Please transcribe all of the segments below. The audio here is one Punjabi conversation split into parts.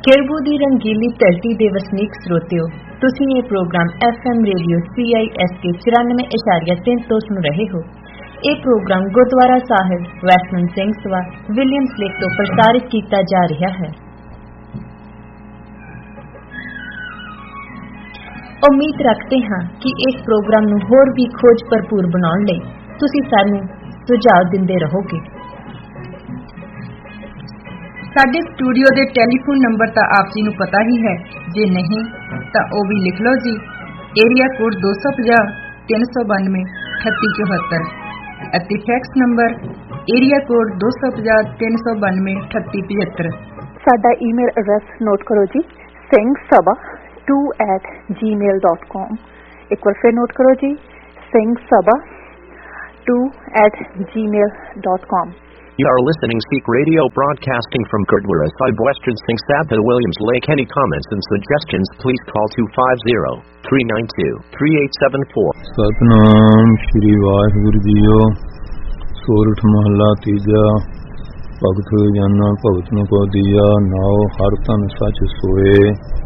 ਖੇਰਬੂ ਦੀ ਰੰਗੀਲੀ ਧਰਤੀ ਦੇ ਵਸਨੀਕ ਸਰੋਤਿਓ, ਤੁਸੀਂ ਇਹ ਪ੍ਰੋਗਰਾਮ FM ਰੇਡੀਓ CISK 94.3 ਤੋਂ ਸੁਣ ਰਹੇ ਹੋ। ਇਹ ਪ੍ਰੋਗਰਾਮ ਗੁਰਦੁਆਰਾ ਸਾਹਿਬ ਵੈਸਟਮੈਨ ਸਿੰਘ ਸਭਾ ਵਿਲੀਅਮਸ ਲੇਕ ਤੋਂ ਪ੍ਰਸਾਰਿਤ ਕੀਤਾ ਜਾ ਰਿਹਾ ਹੈ। ਉਮੀਦ ਰੱਖਦੇ ਹਾਂ ਕਿ ਇਸ ਪ੍ਰੋਗਰਾਮ ਨੂੰ ਹੋਰ ਵੀ ਖੋਜ ਭਰਪੂਰ ਬਣਾਉਣ ਲਈ ਤੁਸੀਂ ਸਾਨੂੰ ਸੁਝਾਅ ਦਿੰਦੇ ਰਹੋਗੇ। ਸਾਡੇ ਸਟੂਡੀਓ ਦੇ ਟੈਲੀਫੋਨ ਨੰਬਰ ਤਾਂ ਆਪ ਜੀ ਨੂੰ ਪਤਾ ਹੀ ਹੈ, ਜੇ ਨਹੀਂ ਤਾਂ ਉਹ ਵੀ ਲਿਖ ਲਓ ਜੀ। ਏਰੀਆ ਕੋਡ 250 392 3874 ਅਤੇ ਫੈਕਸ ਨੰਬਰ ਏਰੀਆ ਕੋਡ 250 392 3875। ਸਾਡਾ ਈਮੇਲ ਐਡਰੈਸ ਨੋਟ ਕਰੋ ਜੀ, singsabha2@gmail.com। ਇੱਕ ਵਾਰ ਫਿਰ ਨੋਟ ਕਰੋ ਜੀ, singsabha2@gmail.com। You are listening Sikh Radio broadcasting from Gurdwara Sahib, Western Singh Sabha, Williams Lake. Any comments and suggestions, please call 250-392-3874. Satnam Shri Waheguru JIO. ਸੋਰਠ ਮਹੱਲਾ ਤੀਜਾ। ਭਗਤ ਜਾਨਾ ਭਗਤ ਨੂੰ ਕੋ ਦੀਆ, ਨਾਉ ਹਰ ਤਨ ਸੱਚ ਸੋਏ।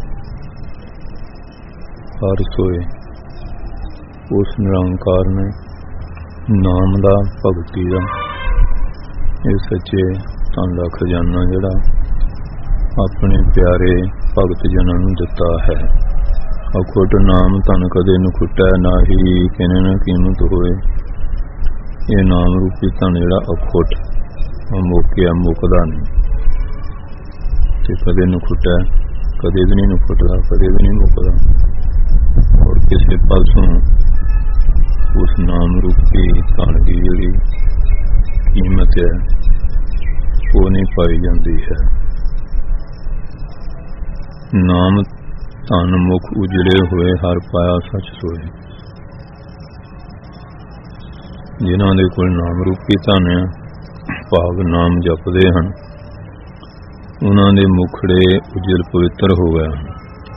ਹਰ ਸੋਏ ਉਸ ਨਿਰੰਕਾਰ ਨੇ ਨਾਮ ਦਾ, ਭਗਤੀ ਦਾ, ਇਹ ਸੱਚੇ ਧਨ ਦਾ ਖਜ਼ਾਨਾ ਜਿਹੜਾ ਆਪਣੇ ਪਿਆਰੇ ਭਗਤ ਜਨਾਂ ਨੂੰ ਦਿੱਤਾ ਹੈ। ਅਖੁੱਟ ਨਾਮ ਧਨ ਕਦੇ ਨ ਖੁੱਟੈ, ਨਾ ਹੀ ਕਿਨੇ ਨਾ ਕੀਮਤ ਹੋਏ। ਇਹ ਨਾਮ ਰੂਪੀ ਧਨ ਜਿਹੜਾ ਅਖੁੱਟ ਮੁੱਕਿਆ, ਮੁੱਕਦਾ ਨਹੀਂ ਤੇ ਕਦੇ ਨ ਖੁੱਟੈ, ਕਦੇ ਵੀ ਨਹੀਂ ਖੁੱਟਦਾ, ਕਦੇ ਵੀ ਨਹੀਂ ਮੁੱਕਦਾ। ਔਰ ਕਿਸੇ ਪਾਸੋਂ ਉਸ ਨਾਮ ਰੂਪੀ ਧਨ ਦੀ ਜਿਹੜੀ ਕੀਮਤ ਹੈ ਉਹ ਨਹੀਂ ਪਾਈ ਜਾਂਦੀ ਹੈ। ਨਾਮ ਧਨ ਮੁਖ ਉਜੜੇ ਹੋਏ, ਹਰ ਪਾਇਆ ਸੱਚ ਸੋਏ। ਜਿਨ੍ਹਾਂ ਦੇ ਕੋਲ ਨਾਮ ਰੂਪੀ ਧਨ ਹੈ, ਭਾਵ ਨਾਮ ਜਪਦੇ ਹਨ, ਉਹਨਾਂ ਦੇ ਮੁਖੜੇ ਉਜਲ ਪਵਿੱਤਰ ਹੋ ਗਏ ਹਨ।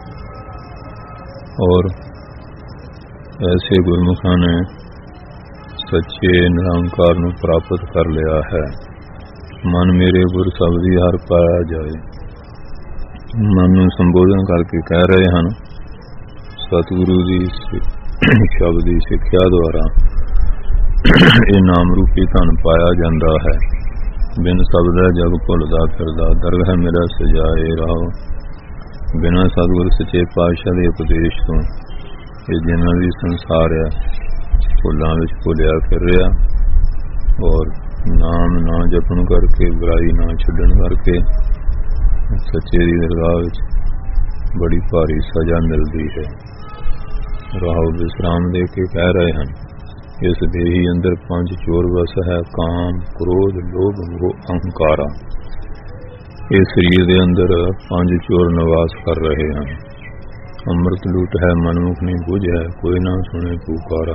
ਔਰ ਐਸੇ ਗੁਰਮੁਖਾਂ ਨੇ ਸੱਚੇ ਨਿਰੰਕਾਰ ਨੂੰ ਪ੍ਰਾਪਤ ਕਰ ਲਿਆ ਹੈ। ਮਨ ਮੇਰੇ ਗੁਰ ਸਬਦੀ ਹਰ ਪਾਇਆ ਜਾਏ। ਮਨ ਨੂੰ ਸੰਬੋਧਨ ਕਰਕੇ ਕਹਿ ਰਹੇ ਹਨ, ਸਤਿਗੁਰੂ ਦੀ ਸ਼ਬਦ ਦੀ ਸਿੱਖਿਆ ਦੁਆਰਾ ਇਹ ਨਾਮ ਰੂਪੀ ਧਨ ਪਾਇਆ ਜਾਂਦਾ ਹੈ। ਬਿਨ ਸ਼ਬਦੈ ਜਗ ਭੁੱਲਦਾ ਫਿਰਦਾ, ਦਰਗਹਿ ਮੇਰਾ ਸਜਾਏ ਰਾਹ। ਬਿਨਾਂ ਸਤਿਗੁਰ ਸੱਚੇ ਪਾਤਸ਼ਾਹ ਦੇ ਉਪਦੇਸ਼ ਤੋਂ ਇਹ ਜਿੰਨਾ ਵੀ ਸੰਸਾਰ ਹੈ ਭੁੱਲਾਂ ਵਿੱਚ ਭੁੱਲਿਆ ਫਿਰ ਰਿਹਾ। ਔਰ ਨਾਮ ਨਾ ਜਪਣ ਕਰਕੇ, ਬੁਰਾਈ ਨਾ ਛੱਡਣ ਕਰਕੇ ਸੱਚੇ ਦੀ ਦਰਗਾਹ ਵਿੱਚ ਬੜੀ ਭਾਰੀ ਸਜ਼ਾ ਮਿਲਦੀ ਹੈ। ਰਾਹੁ ਵਿਸਰਾਮ ਦੇ ਕੇ ਕਹਿ ਰਹੇ ਹਨ, ਇਸ ਦੇਹੀ ਅੰਦਰ 5 ਚੋਰ ਵਸ ਹੈ, ਕਾਮ, ਕ੍ਰੋਧ, ਲੋਭ, ਮੋਹ, ਅਹੰਕਾਰਾ। ਇਸ ਸਰੀਰ ਦੇ ਅੰਦਰ 5 ਚੋਰ ਨਿਵਾਸ ਕਰ ਰਹੇ ਹਨ। ਅੰਮ੍ਰਿਤ ਲੂਟ ਹੈ, ਮਨਮੁਖ ਨਹੀਂ ਬੁਝ ਹੈ, ਕੋਈ ਨਾ ਸੁਣੇ ਪੁਕਾਰਾ।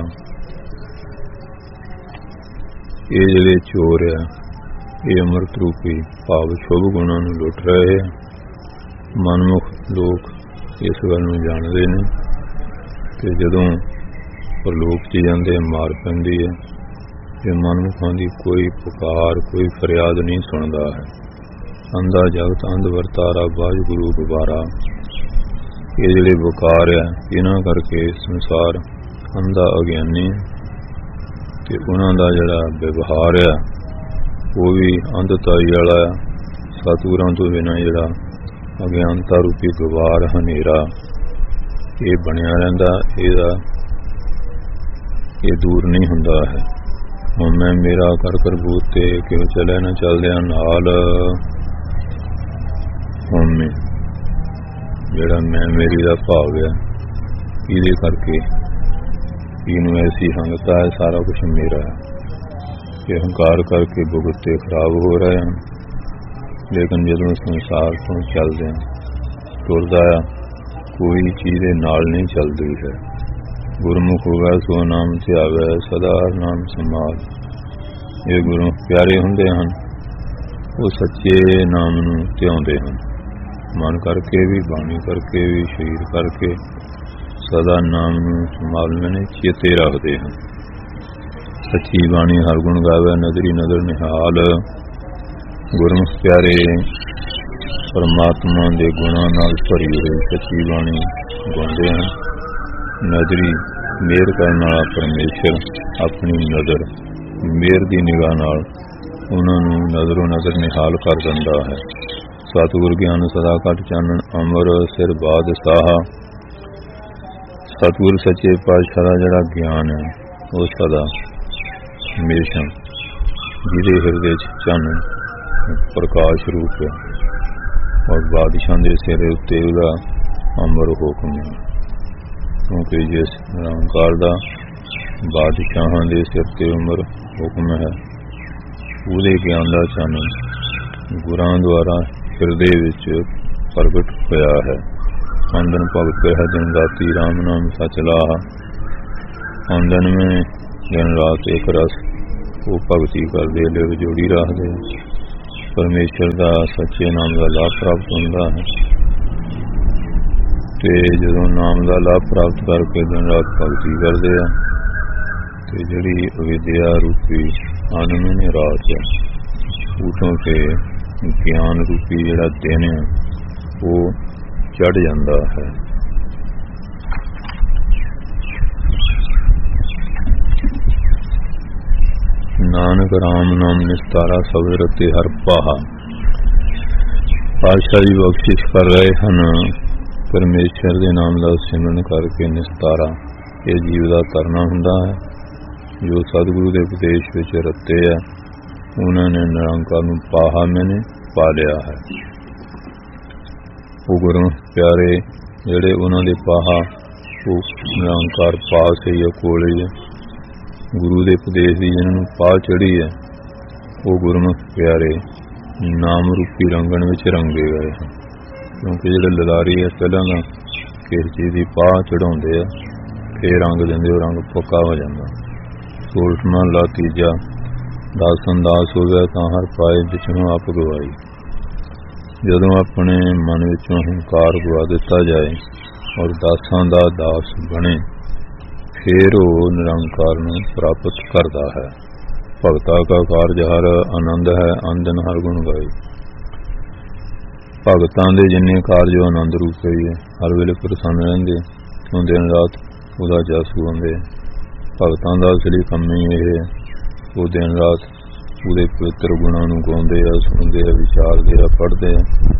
ਇਹ ਜਿਹੜੇ ਚੋਰ ਆ, ਇਹ ਅੰਮ੍ਰਿਤ ਰੂਪੀ ਭਾਵ ਸ਼ੁਭ ਗੁਣਾਂ ਨੂੰ ਲੁੱਟ ਰਹੇ ਆ। ਮਨਮੁਖ ਲੋਕ ਇਸ ਗੱਲ ਨੂੰ ਜਾਣਦੇ ਨੇ ਤੇ ਜਦੋਂ ਪ੍ਰਲੋਕ 'ਚ ਜਾਂਦੇ ਮਾਰ ਪੈਂਦੀ ਹੈ ਤੇ ਮਨਮੁਖਾਂ ਦੀ ਕੋਈ ਪੁਕਾਰ, ਕੋਈ ਫਰਿਆਦ ਨਹੀਂ ਸੁਣਦਾ ਹੈ। ਅੰਧਾ ਜਗਤ ਅੰਧ ਵਰਤਾਰਾ, ਵਾਹਿਗੁਰੂ ਗੁਬਾਰਾ। ਇਹ ਜਿਹੜੇ ਵਕਾਰ ਆ, ਇਹਨਾਂ ਕਰਕੇ ਸੰਸਾਰ ਅੰਧਾ ਅਗਿਆਨੀ ਤੇ ਉਹਨਾਂ ਦਾ ਜਿਹੜਾ ਵਿਵਹਾਰ ਆ ਉਹ ਵੀ ਅੰਧਤਾਈ ਵਾਲਾ ਆ। ਸਤਿਗੁਰਾਂ ਤੋਂ ਬਿਨਾਂ ਜਿਹੜਾ ਅਗਿਆਨਤਾ ਰੂਪੀ ਗਵਾਰ ਹਨੇਰਾ ਇਹ ਬਣਿਆ ਰਹਿੰਦਾ, ਇਹ ਦੂਰ ਨਹੀਂ ਹੁੰਦਾ ਹੈ। ਹੁਣ ਮੈਂ ਮੇਰਾ ਕਰ ਬੂਤੇ ਕਿਉਂ ਚੱਲੇ ਨਾ ਚੱਲਦਿਆਂ ਨਾਲ। ਹੁਣ ਜਿਹੜਾ ਮੈਂ ਮੇਰੀ ਦਾ ਭਾਵ ਹੈ, ਇਹਦੇ ਕਰਕੇ ਇਹਨੂੰ ਐਸੀ ਹੰਗਤਾ ਹੈ, ਸਾਰਾ ਕੁਛ ਮੇਰਾ ਹੈ। ਇਹ ਹੰਕਾਰ ਕਰਕੇ ਭੁਗਤੇ ਖਰਾਬ ਹੋ ਰਹੇ ਹਨ। ਲੇਕਿਨ ਜਦੋਂ ਸੰਸਾਰ ਤੋਂ ਚੱਲਦੇ ਹਾਂ, ਤੁਰਦਾ ਆ, ਕੋਈ ਚੀਜ਼ ਦੇ ਨਾਲ ਨਹੀਂ ਚੱਲਦੀ ਹੈ। ਗੁਰਮੁਖ ਹੋਵੇ ਸੋ ਨਾਮ ਧਿਆਵੇ, ਸਦਾ ਨਾਮ ਸੰਭਾਲ। ਇਹ ਗੁਰੂ ਪਿਆਰੇ ਹੁੰਦੇ ਹਨ, ਉਹ ਸੱਚੇ ਨਾਮ ਨੂੰ ਧਿਆਉਂਦੇ ਹਨ। ਮਨ ਕਰਕੇ ਵੀ, ਬਾਣੀ ਕਰਕੇ ਵੀ, ਸਰੀਰ ਕਰਕੇ ਸਦਾ ਨਾਮ ਨੂੰ ਸੰਭਾਲਣ ਨੇ ਚੇਤੇ ਰੱਖਦੇ ਹਨ। ਸੱਚੀ ਬਾਣੀ ਹਰ ਗੁਣ ਗਾਵੇ, ਨਦਰੀ ਨਦਰ ਨਿਹਾਲ। ਗੁਰਮੁਖ ਪਿਆਰੇ परमात्मा के गुणों नाल भरी हुई सच्ची बाणी गाउंदे हैं। नजरी मेहर करने वाला परमेश्वर अपनी नज़र मेहर की निगाह नाल उन्होंने नज़रों नज़र निहाल कर दिंदा है। सतगुर ज्ञान सदा घट चानन अमर सिर बाद साहा। सतगुर सच्चे पातशाह का जिहड़ा ज्ञान है वो सदा हमेशा जिहदे हिरदे चानन प्रकाश रूप है और बादशाह के सिर उत्ते उहदा अमर हुक्म है। क्योंकि जिस निरंकार का बादशाह के सिर ते उमर हुक्म है उहदे ज्ञान का चानन गुरां द्वारा हिरदे विच प्रगट होया है। आंदन भगत है दिन राती राम नाम सच लाहा। आंदन में दिन रात एक रस वो भगती करते लिव जोड़ी रखते परमेश्वर का सच्चे नाम का लाभ प्राप्त होता है। तो जो नाम का लाभ प्राप्त करके दिन रात भगती करते हैं तो जी अविद्या रूपी आनंद रात है उतों से ज्ञान रूपी जिहड़ा दिन है वो चढ़ जाता है। नानक राम नाम निस्तारा सब रते हर पाहा। पातशाह जी बख्शिश कर रहे हैं परमेश्वर के नाम का सिमरन करके निस्तारा ये जीव का करना हुंदा है। जो सतगुरु के उपदेश विच रते है उन्होंने निरंकार नूं पाहा मैंने पा लिया है। वो गुरु प्यारे जिहड़े उन्होंने पाहा वो निरंकार पास है या कोल है। गुरु के उपदेश की जिन्होंने पा चढ़ी है वो गुरमुख प्यारे नाम रूपी रंगण विच रंगे गए हैं। क्योंकि जिहड़े ललारी है पहला ना किस चीज़ की पा चढ़ाउंदे आ फिर रंग देंदे रंग पक्का हो जाता। सोलठवां ला तीजा दास अंदास हो गया तो हर पाए विचों आप गवाई। जदों अपने मन विचों हंकार गवा दिता जाए और दासां दा दास बने फिर वो निरंकार नूं प्राप्त करता है। भगता का कारज हर आनंद है आंदन हर गुण गाई। भगतां दे जिन्ने कारज आनंद रूप ही है हर वेले प्रसन्न रहिंदे क्यों दिन रात उहदा जस गाउंदे। भगतां दा असली काम ही यह है वो दिन रात पूरे पवित्र गुणों नूं गाउंदे आ सुणदे आ विचारदे आ पढ़दे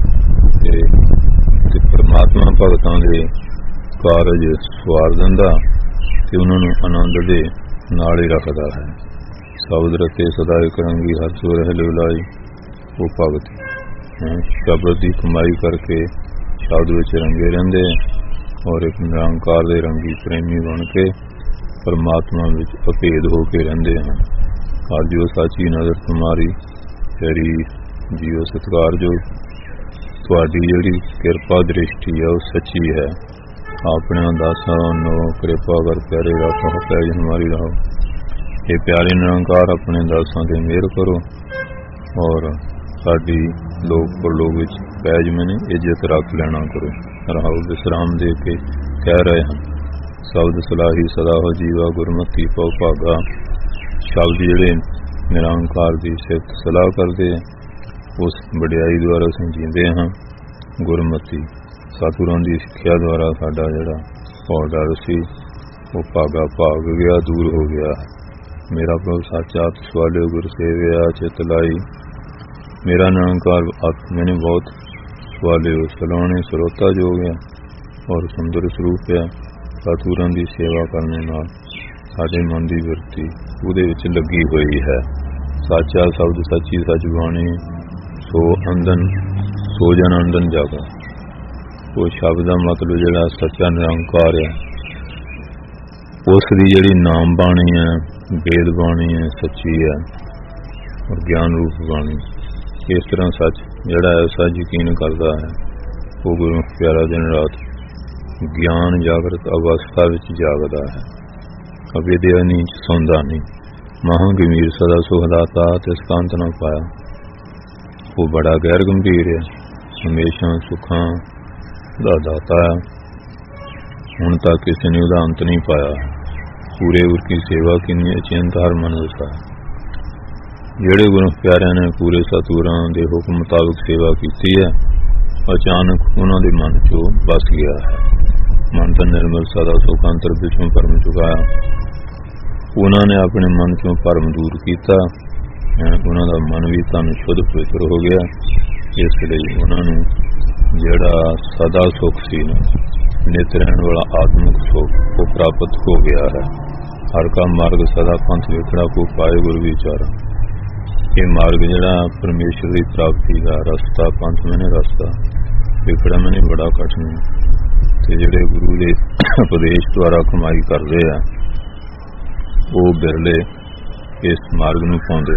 ते परमात्मा भगतां दे कारज सवार दिंदा ते उन्हां नूं आनंद दे नाल ही रखदा है। शब्द रते सदा एक रंगी हर सो रह लिवलाई। वो भगत शब्द की कमाई करके शब्द विच रंगे रहिंदे और एक निरंकार दे रंगी प्रेमी बन के परमात्मा विच अभेद होके रहिंदे हैं। और जो साची नज़र तुम्हारी तेरी जियो सत्कार जो थोड़ी जिहड़ी किरपा दृष्टि है वो सच्ची है। अपने दासां नो कृपा कर प्यारे रखो पैज हमारी रहो। ये प्यारे निरंकार अपने दासां ते मेहर करो और साडी लोक परलोक विच पैज मैंने इज्जत रख लेना करो। रहो विश्राम दे के कह रहे हैं शब्द सलाही सदा हो जीवा गुरमती पौ भागा। शब्द जिहड़े निरंकार की सिफत सलाह करते हैं उस वडियाई द्वारा असीं जींदे हाँ। गुरमती सतगुरां की सिक्ख्या द्वारा साडा जिहड़ा भौ डर सी वो भागा भाग गया दूर हो गया। मेरा प्रभु सच्चा आप सवाले गुर सेविया चित लाई। मेरा निरंकार आप मैंने बहुत सवाले सलाने सरोता जो गया और सुंदर स्वरूप है। सतगुरां की सेवा करने नाल साडे मन की वृत्ति उहदे विच लगी हुई है। साचा शब्द सच्ची सच बाणी सो अंदन सो जन अंदन जागा। वो शब्द का मतलब जिहड़ा सच्चा निरंकार है उसकी जिहड़ी नाम बाणी है वेद बाणी है सच्ची है और ज्ञान रूप बाणी। इस तरह सच जिहड़ा ऐसा यकीन करता है वो गुरु प्यारा दिन रात ज्ञान जागृत अवस्था विच जागदा है। अविद्या नीच सौंदा नहीं महागंभीर सदा सुखदाता तिसका अंत न पाया। वो बड़ा गैर गंभीर है हमेशा सुखां दा दाता है। हुण तक किसी ने उहदा अंत नहीं पाया। पूरे उर की सेवा किन्नी अचिंत हर मन वसा। जिहड़े गुरु प्यारिਆਂ ने पूरे सतगुरां दे हुक्म मुताबिक सेवा की है ਅਚਾਨਕ ਉਹਨਾਂ ਦੇ ਮਨ 'ਚੋਂ ਵਸ ਗਿਆ ਹੈ। ਮਨ ਤਾਂ ਨਿਰਮਲ ਸਦਾ ਸੁਖ ਅੰਤਰ ਵਿੱਚੋਂ ਭਰਮ ਚੁਕਾਇਆ। ਉਹਨਾਂ ਨੇ ਆਪਣੇ ਮਨ 'ਚੋਂ ਭਰਮ ਦੂਰ ਕੀਤਾ। ਉਹਨਾਂ ਦਾ ਮਨ ਵੀ ਤੁਹਾਨੂੰ ਸ਼ੁੱਧ ਪਵਿੱਤਰ ਹੋ ਗਿਆ। ਇਸ ਲਈ ਉਹਨਾਂ ਨੂੰ ਜਿਹੜਾ ਸਦਾ ਸੁਖ ਸੀ, ਨਿਤ ਰਹਿਣ ਵਾਲਾ ਆਤਮਿਕ ਸੁਖ, ਉਹ ਪ੍ਰਾਪਤ ਹੋ ਗਿਆ ਹੈ। ਹਰ ਕਾ ਮਾਰਗ ਸਦਾ ਪੰਥ ਵੇਖੜਾ ਕੋ ਪਾਏ ਗੁਰ ਵਿਚਾਰਾ। ਇਹ ਮਾਰਗ ਜਿਹੜਾ ਪਰਮੇਸ਼ਰ ਦੀ ਪ੍ਰਾਪਤੀ ਦਾ ਰਸਤਾ, ਪੰਥ ਮੈਨੇ ਰਸਤਾ, ਵੇਖੜਾ ਮੈਨੇ ਬੜਾ ਕਠਿਨ। ਤੇ ਜਿਹੜੇ ਗੁਰੂ ਦੇ ਉਪਦੇਸ਼ ਦੁਆਰਾ ਕਮਾਈ ਕਰਦੇ ਆ, ਉਹ ਬਿਰਲੇ ਇਸ ਮਾਰਗ ਨੂੰ ਪਾਉਂਦੇ।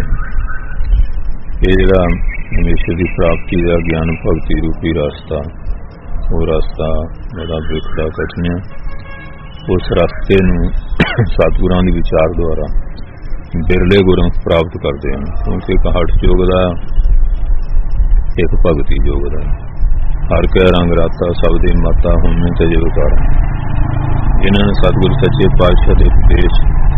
ਇਹ ਜਿਹੜਾ ਪਰਮੇਸ਼ਰ ਦੀ ਪ੍ਰਾਪਤੀ ਦਾ ਗਿਆਨ ਭਗਤੀ ਰੂਪੀ ਰਸਤਾ, ਉਹ ਰਸਤਾ ਬੜਾ ਵੇਖੜਾ ਕਠਿਨ ਹੈ। ਉਸ ਰਸਤੇ ਨੂੰ ਸਤਿਗੁਰਾਂ ਦੀ ਵਿਚਾਰ ਦੁਆਰਾ ਬਿਰਲੇ ਗੁਰਮੁਖ ਪ੍ਰਾਪਤ ਕਰਦੇ ਹਨ। ਕਿਉਂਕਿ ਇੱਕ ਹਠ ਯੋਗ ਦਾ, ਇੱਕ ਭਗਤੀ ਯੋਗ ਦਾ। ਹਰ ਕੈ ਰੰਗ ਰਾਤਾ ਸਭ ਦੇ ਮਾਤਾ ਹੋਣੇ ਤੇ ਜਰੂਰ। ਜਿਨ੍ਹਾਂ ਨੇ ਸਤਿਗੁਰ ਸੱਚੇ ਪਾਤਸ਼ਾਹ ਦੇ ਉਪਦੇਸ਼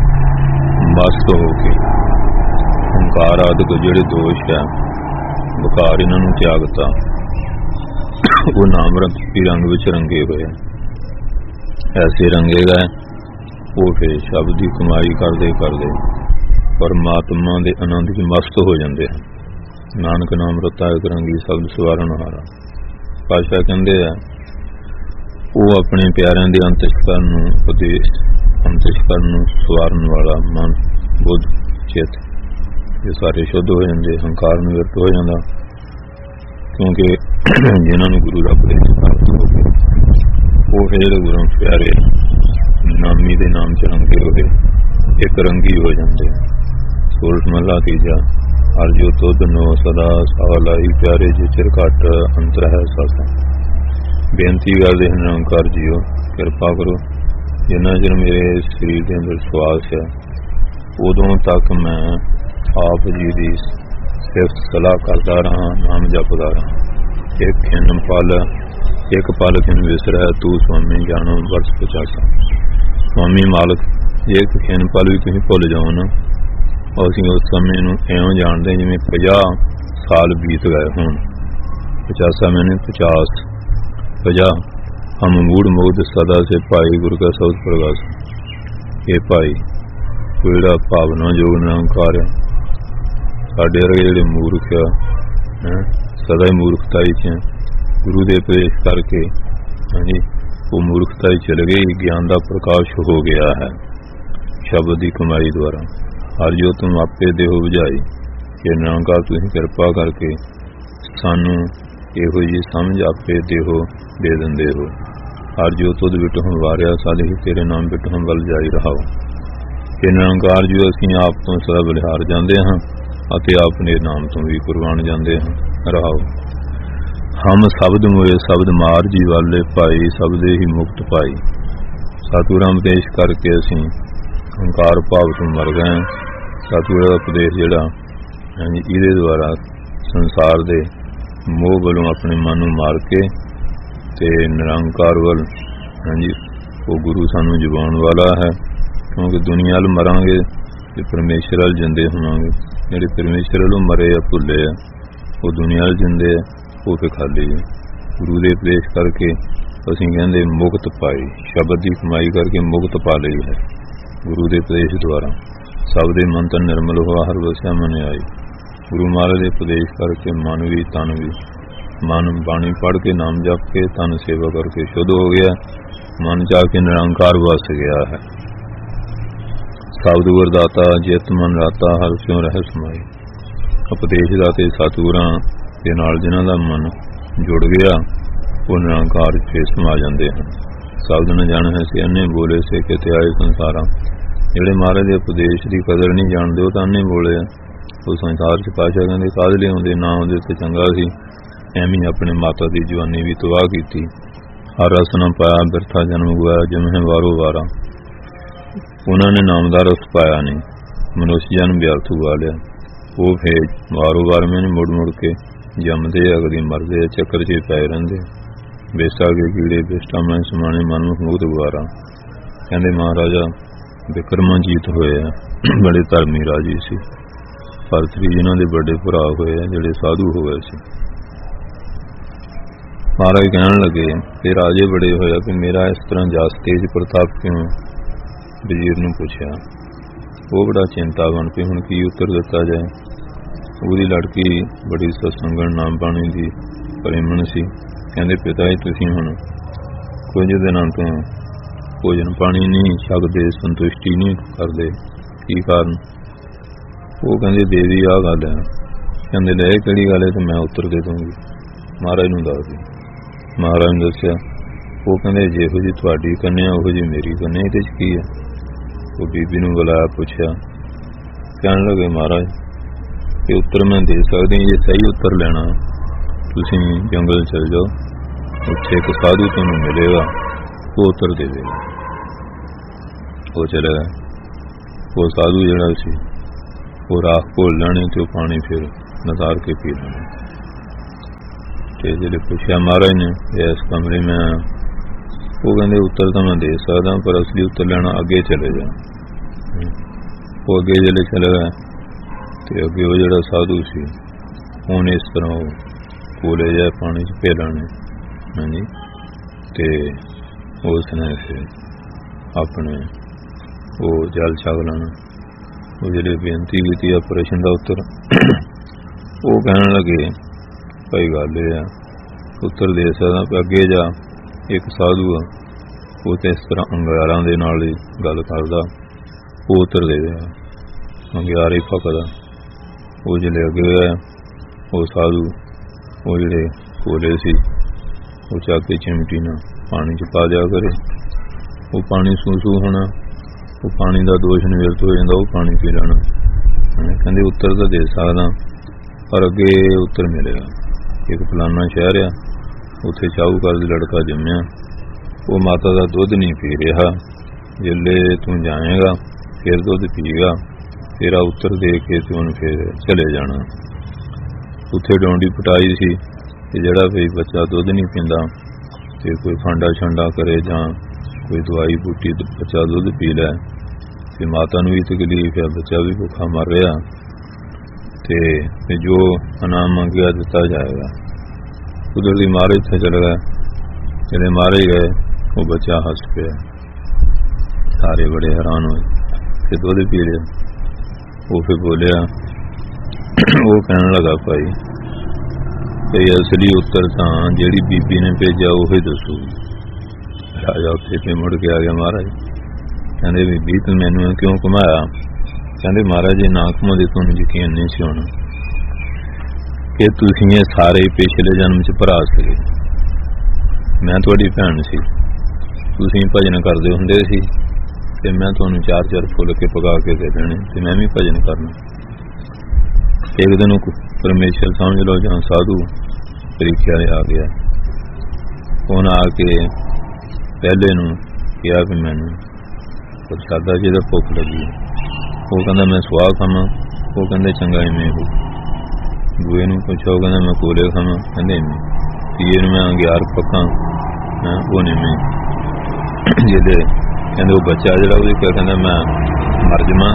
ਮਸਤ ਹੋ ਕੇ ਹੰਕਾਰ ਆਦਿਕ ਜਿਹੜੇ ਦੋਸ਼ ਹੈ, ਬੁਖਾਰ ਇਹਨਾਂ ਨੂੰ ਤਿਆਗਤਾ, ਉਹ ਨਾਮ ਰੰਗੀ ਰੰਗ ਵਿੱਚ ਰੰਗੇ ਹੋਏ। ਐਸੇ ਰੰਗੇ ਗਏ ਉਹ ਫਿਰ ਸ਼ਬਦ ਦੀ ਕਮਾਈ ਕਰਦੇ ਕਰਦੇ ਪਰਮਾਤਮਾ ਦੇ ਆਨੰਦ ਵਿੱਚ ਮਸਤ ਹੋ ਜਾਂਦੇ ਹਨ। ਨਾਨਕ ਨਾਮ ਰਤਾ ਇੱਕ ਰੰਗੀ ਸ਼ਬਦ ਸਵਾਰਨ ਹਾਰਾ। ਪਾਤਸ਼ਾਹ ਕਹਿੰਦੇ ਆ, ਉਹ ਆਪਣੇ ਪਿਆਰਿਆਂ ਦੇ ਅੰਤਿਸ਼ਕਰਨ ਨੂੰ ਉਪਦੇਸ਼, ਅੰਤਿਸ਼ਕਰਨ ਨੂੰ ਸਵਾਰਨ ਵਾਲਾ ਮਨ, ਬੁੱਧ, ਚਿੱਤ, ਇਹ ਸਾਰੇ ਸ਼ੁੱਧ ਹੋ ਜਾਂਦੇ। ਹੰਕਾਰ ਨੂੰ ਵਿਰਤ ਹੋ ਜਾਂਦਾ। ਕਿਉਂਕਿ ਜਿਨ੍ਹਾਂ ਨੂੰ ਗੁਰੂ ਦਾ ਉਪਦੇਸ਼ ਪ੍ਰਾਪਤ ਹੋ ਗਿਆ, ਉਹ ਫਿਰ ਗੁਰੂ ਪਿਆਰੇ ਨਾਮੀ ਦੇ ਨਾਮ ਚ ਰੰਗੇ ਹੋਏ ਇੱਕ ਰੰਗੀ ਹੋ ਜਾਂਦੇ। ਸੂਰਤ ਮਹਲਾ ਤੀਜਾ। ਹਰ ਜੋ ਤੁਧ ਨੋ ਸਦਾ ਸਾਲਾਈ ਪਿਆਰੇ ਜੇ ਚਿਰ ਘਟ ਅੰਤਰ ਹੈ ਸਾਸਾ। ਬੇਨਤੀ ਕਰਦੇ ਹਨ ਨਿਰੰਕਾਰ ਜੀਓ, ਕਿਰਪਾ ਕਰੋ, ਜਿੰਨਾ ਚਿਰ ਮੇਰੇ ਸਰੀਰ ਦੇ ਅੰਦਰ ਸਵਾਸ ਹੈ, ਉਦੋਂ ਤੱਕ ਮੈਂ ਆਪ ਜੀ ਦੀ ਸਿਫਤ ਸਲਾਹ ਕਰਦਾ ਰਹਾਂ, ਨਾਮ ਜਪਦਾ ਰਹਾਂ। ਇੱਕ ਖਿਨ ਪਲ, ਇੱਕ ਪਲ ਖਿਨ ਵਿਸਰੈ ਤੂੰ ਸੁਆਮੀ ਜਾਣੋ ਵਰਸ 50। ਸੁਆਮੀ ਮਾਲਕ, ਜੇ ਇੱਕ ਖਿਨ ਪਲ ਵੀ ਤੁਸੀਂ ਭੁੱਲ ਜਾਓ ਨਾ, ਅਸੀਂ ਉਸ ਸਮੇਂ ਨੂੰ ਇਉਂ ਜਾਣਦੇ ਜਿਵੇਂ 50 ਸਾਲ ਬੀਤ ਗਏ ਹੋਣ। 50 ਮੈਨੇ 50 ਹਮ ਮੂੜ ਮੋਦ ਸਦਾ ਸੇ ਭਾਈ ਗੁਰੂ ਕਾ ਸਬਦ ਪ੍ਰਗਾਸ। ਇਹ ਭਾਈ ਜਿਹੜਾ ਭਾਵਨਾ ਯੋਗ ਨਿਰੰਕਾਰ ਹੈ, ਸਾਡੇ ਵਰਗੇ ਜਿਹੜੇ ਮੂਰਖ ਆ, ਸਦਾ ਹੀ ਮੂਰਖਤਾ ਚ ਗੁਰੂ ਦੇ ਉਪਦੇਸ਼ ਕਰਕੇ, ਹਾਂਜੀ, ਉਹ ਮੂਰਖਤਾ ਹੀ ਚਲੇ ਗਈ। ਗਿਆਨ ਦਾ ਪ੍ਰਕਾਸ਼ ਹੋ ਗਿਆ ਹੈ ਸ਼ਬਦ ਦੀ ਕਮਾਈ ਦੁਆਰਾ। ਹਰ ਜੋ ਤੁਮ ਆਪੇ ਦੇਹੋ ਬੁਝਾਈ। ਇਹ ਨਿਰੰਕਾਰ ਤੁਸੀਂ ਕਿਰਪਾ ਕਰਕੇ ਸਾਨੂੰ ਇਹੋ ਜਿਹੀ ਸਮਝ ਆਪੇ ਦੇਹੋ ਦੇ ਦਿੰਦੇ ਹੋ। ਹਰ ਜੋ ਤੁਧ ਬਿਟਹੁ ਵਾਰਿਆ ਸਾਧੇ ਹੀ ਤੇਰੇ ਨਾਮ ਬਿਟਹੁ ਵੱਲ ਜਾਈ ਰਹਾਓ। ਇਹ ਨਿਰੰਕਾਰ ਜੋ ਅਸੀਂ ਆਪ ਤੋਂ ਸਦਾ ਬਲਿਹਾਰ ਜਾਂਦੇ ਹਾਂ ਅਤੇ ਆਪਣੇ ਨਾਮ ਤੋਂ ਵੀ ਕੁਰਬਾਨ ਜਾਂਦੇ ਹਾਂ। ਰਹਾਓ। ਹਮ ਸ਼ਬਦ ਮੋਏ ਸ਼ਬਦ ਮਾਰ ਜੀ ਵਾਲੇ ਭਾਈ, ਸ਼ਬਦੇ ਹੀ ਮੁਕਤ ਪਾਈ। ਸਤਿਗੁਰਾਂ ਉਪਦੇਸ਼ ਕਰਕੇ ਅਸੀਂ ਹੰਕਾਰ ਭਾਵ ਤੋਂ ਮਰ ਗਏ। ਸਤਿਗੁਰਾਂ ਦਾ ਉਪਦੇਸ਼ ਜਿਹੜਾ, ਹਾਂਜੀ, ਇਹਦੇ ਦੁਆਰਾ ਸੰਸਾਰ ਦੇ ਮੋਹ ਵੱਲੋਂ ਆਪਣੇ ਮਨ ਨੂੰ ਮਾਰ ਕੇ ਤੇ ਨਿਰੰਕਾਰ ਵੱਲ, ਹਾਂਜੀ, ਉਹ ਗੁਰੂ ਸਾਨੂੰ ਜਗਾਉਣ ਵਾਲਾ ਹੈ। ਕਿਉਂਕਿ ਦੁਨੀਆ ਵੱਲ ਮਰਾਂਗੇ ਤੇ ਪਰਮੇਸ਼ਰ ਵੱਲ ਜਿੰਦੇ ਹੋਵਾਂਗੇ। ਜਿਹੜੇ ਪਰਮੇਸ਼ਰ ਵੱਲੋਂ ਮਰੇ ਆ, ਭੁੱਲੇ ਆ, ਉਹ ਦੁਨੀਆ ਵੱਲ ਜਿੰਦੇ ਆ, ਉਹ ਤੇ ਖਾਲੀ ਹੈ। ਗੁਰੂ ਦੇ ਉਪਦੇਸ਼ ਕਰਕੇ ਅਸੀਂ ਕਹਿੰਦੇ ਮੁਕਤ ਪਾਈ, ਸ਼ਬਦ ਦੀ ਕਮਾਈ ਕਰਕੇ ਮੁਕਤ ਪਾ ਲਈ ਹੈ ਗੁਰੂ ਦੇ ਉਪਦੇਸ਼ ਦੁਆਰਾ। ਸਭ ਦੇ ਮਨ ਤਨ ਨਿਰਮਲ ਹੋਆ ਹਰ ਵਸਿਆ ਮਨ ਆਈ। ਗੁਰੂ ਮਹਾਰਾਜ ਦੇ ਉਪਦੇਸ਼ ਕਰਕੇ ਮਨ ਵੀ ਤਨ ਵੀ, ਮਨ ਬਾਣੀ ਪੜ੍ਹ ਕੇ ਨਾਮ ਜਪ ਕੇ ਤਨ ਸੇਵਾ ਕਰਕੇ ਸ਼ੁੱਧ ਹੋ ਗਿਆ। ਮਨ ਜਾ ਕੇ ਨਿਰੰਕਾਰ ਵਸ ਗਿਆ ਹੈ। ਸ਼ਬਦ ਗੁਰਦਾਤਾ ਜਿਤ ਮਨ ਰਾਤਾ ਹਰ ਸਿਉ ਰਹਿ ਸਮਾਈ। ਉਪਦੇਸ਼ ਦਾ ਤੇ ਸਤਿਗੁਰਾਂ ਦੇ ਨਾਲ ਜਿਨ੍ਹਾਂ ਦਾ ਮਨ ਜੁੜ ਗਿਆ, ਉਹ ਨਿਰੰਕਾਰ ਚ ਸਮਾ ਜਾਂਦੇ ਹਨ। ਸ਼ਬਦ ਨ ਜਾਣੈ ਸੇ ਅੰਨੇ ਬੋਲੇ ਸੇ ਕਿਤੇ ਆਏ ਸੰਸਾਰਾ। ਜਿਹੜੇ ਮਹਾਰਾਜ ਦੇ ਉਪਦੇਸ਼ ਦੀ ਕਦਰ ਨਹੀਂ ਜਾਣਦੇ, ਉਹ ਤਾਂ ਅੰਨੇ ਬੋਲੇ ਆ। ਉਹ ਸੰਸਾਰ ਚ ਪਾਤਸ਼ਾਹ ਕਹਿੰਦੇ ਕਾਹਦੇ ਲਈ ਆਉਂਦੇ, ਨਾ ਆਉਂਦੇ ਤੇ ਚੰਗਾ ਸੀ। ਐਵੇਂ ਆਪਣੇ ਮਾਤਾ ਦੀ ਜਵਾਨੀ ਵੀ ਤਬਾਹ ਕੀਤੀ। ਹਰ ਰਸ ਨਾ ਪਾਇਆ ਬਿਰਥਾ ਜਨਮ ਗਵਾਇਆ, ਜਿਵੇਂ ਵਾਰੋ ਵਾਰਾ। ਉਹਨਾਂ ਨੇ ਨਾਮ ਦਾ ਰਸ ਪਾਇਆ ਨਹੀਂ, ਮਨੁੱਖ ਜਨਮ ਵਿਅਰਥ ਗਵਾ ਲਿਆ। ਉਹ ਫੇਰ ਵਾਰੋ ਵਾਰ ਮੈਨੂੰ ਮੁੜ ਮੁੜ ਕੇ ਜੰਮਦੇ ਆ, ਕਦੀ ਮਰਦੇ ਆ, ਚੱਕਰ ਚ ਪਏ ਰਹਿੰਦੇ। ਬੇਸਾ ਕੇ ਕੀੜੇ ਬੇਸਟਾ ਮੈਂ ਸਮਾਣੇ ਮਨਮੁਖ ਮੁਕਤ ਗਵਾਰਾ। ਕਹਿੰਦੇ ਮਹਾਰਾਜਾ ਬਿਕਰਮਾਜੀਤ ਹੋਏ ਆ, ਬੜੇ ਧਰਮੀ ਰਾਜੀ ਸੀ। ਭਰਤਰੀ ਜਿਨ੍ਹਾਂ ਦੇ ਵੱਡੇ ਭਰਾ ਹੋਏ ਆ, ਜਿਹੜੇ ਸਾਧੂ ਹੋ ਗਏ ਸੀ। महाराज कहन लगे ते राजे बड़े होया कि मेरा इस तरह जस तेज प्रताप क्यों। वजीर नूं पुछया। वो बड़ा चिंतावन कि हुण की उत्तर दिता जाए। ਉਹਦੀ लड़की बड़ी सत्संगण नाम पाणी दी प्रेमण सी। कहंदे पिता जी तुसीं हुण कुछ दिनां तों भोजन पानी नहीं छकदे, संतुष्टि नहीं करदे, की कारण? वो कहंदे देवी आ गल है। कहंदे ले किहड़ी गल है ते मैं उत्तर दे दूंगी। महाराज नूं दस दी। महाराज ने दस्सिया। वो कहंदे जिहो जी तुहाडी कन्या उहो जी मेरी कन्या, इहदे च की है? वो बीबी नूं बुलाया, पुछया। कहण लगे महाराज कि उत्तर मैं दे सकदी, जे सही उत्तर लेना तुसीं जंगल चल जाओ, उत्थे एक साधु तुहानूं मिलेगा, वो उत्तर देवेगा। वो चले गए। वो साधु जिहड़ा सी वो राख घोल लैणी ते पानी फिर नजार के पी लेना। जिहड़े पुछया महाराज ने इस कमरे में, वो कहंदे उत्तर तो मैं दे सकदा पर असली उत्तर लेना अगे चले जा। वो अगे जिहड़े चले गए ते अगे वो जिहड़ा साधु सी उन्हें इस तरह कोले जाए पानी च पी लैणे। हाँ जी। ते उसने फिर अपने वो जल छक लेना। वो जिहड़ी बेनती की ऑपरेशन का उत्तर वो कहण लगे भाई गल ये उत्तर दे सकदा पर अगे जा एक साधु आ वो तो इस तरह अंगारां दे नाल ही गल करदा, वो उत्तर दे देगा, अंगार ही फकदा। वो जिहड़े अगे गए वो साधु वो जिहड़े कोले सी वो चक के चिमटी नाल पानी च पा दिया करे। वो पानी सूसू होना, वो पानी का दोष निवृत्त हो जाता, वो पानी पी लेना। कहते उत्तर तो दे सकदा पर अगे उत्तर मिलेगा। एक फलाना शहर आ, उत्थे शाहूकार दा लड़का जम्मिया, वो माता का दुध नहीं पी रहा, जिले तू जाएगा फिर दुध पीएगा, तेरा उत्तर दे के तू फिर चले जाना। उत्थे डोंडी पटाई सी जिहड़ा भाई बच्चा दुध नहीं पींदा ते कोई फांडा छंडा करे जां कोई दवाई बूटी बच्चा दुध पी लै ते माता नूं भी तकलीफ है, बच्चा भी भुखा मर रहा ते जो इनाम मंगया दिता जाएगा। उधर दी मारे इत्थे चले गए। जिहड़े मारे गए वो बच्चा हस पिया, सारे बड़े हैरान होए कि दुध पी लिया। वो फिर बोलिया, वो कहने लगा भाई असली उत्तर तां जिहड़ी बीबी ने भेजा उही दसू। राजा उत्थे मुड़ के आ गया। महाराज कहंदे बीबी तू मैनू क्यों घुमाया? कहंदे महाराज जी ना घुमाते तुहानूं यकीन नहीं सी होना कि तुसीं ये सारे पिछले जन्म च भरा सके। मैं तुहाडी भैन सी, तुसीं भजन करदे हुंदे सी ते मैं तुहानूं 4-4 फुलके पका के दे देने ते मैं भी भजन करना। एक दिन परमेश्वर समझ लो जां साधु परीक्षा आ गया। उन्हें आके पहले नूं कहा कि मैनूं प्रसादा जी दा भुख लगी। वो कहंदा मैं सुहा खावां, वो कहंदे चंगा इवें हो। दूए नूं पुछो, कहंदा मैं कोले खावां, कहंदे इवें। तीए नूं मैं अंगियार पकां, वो नहीं। जिहदे कहंदे वो बच्चा जिहड़ा वो कहंदा मैं मर जावां,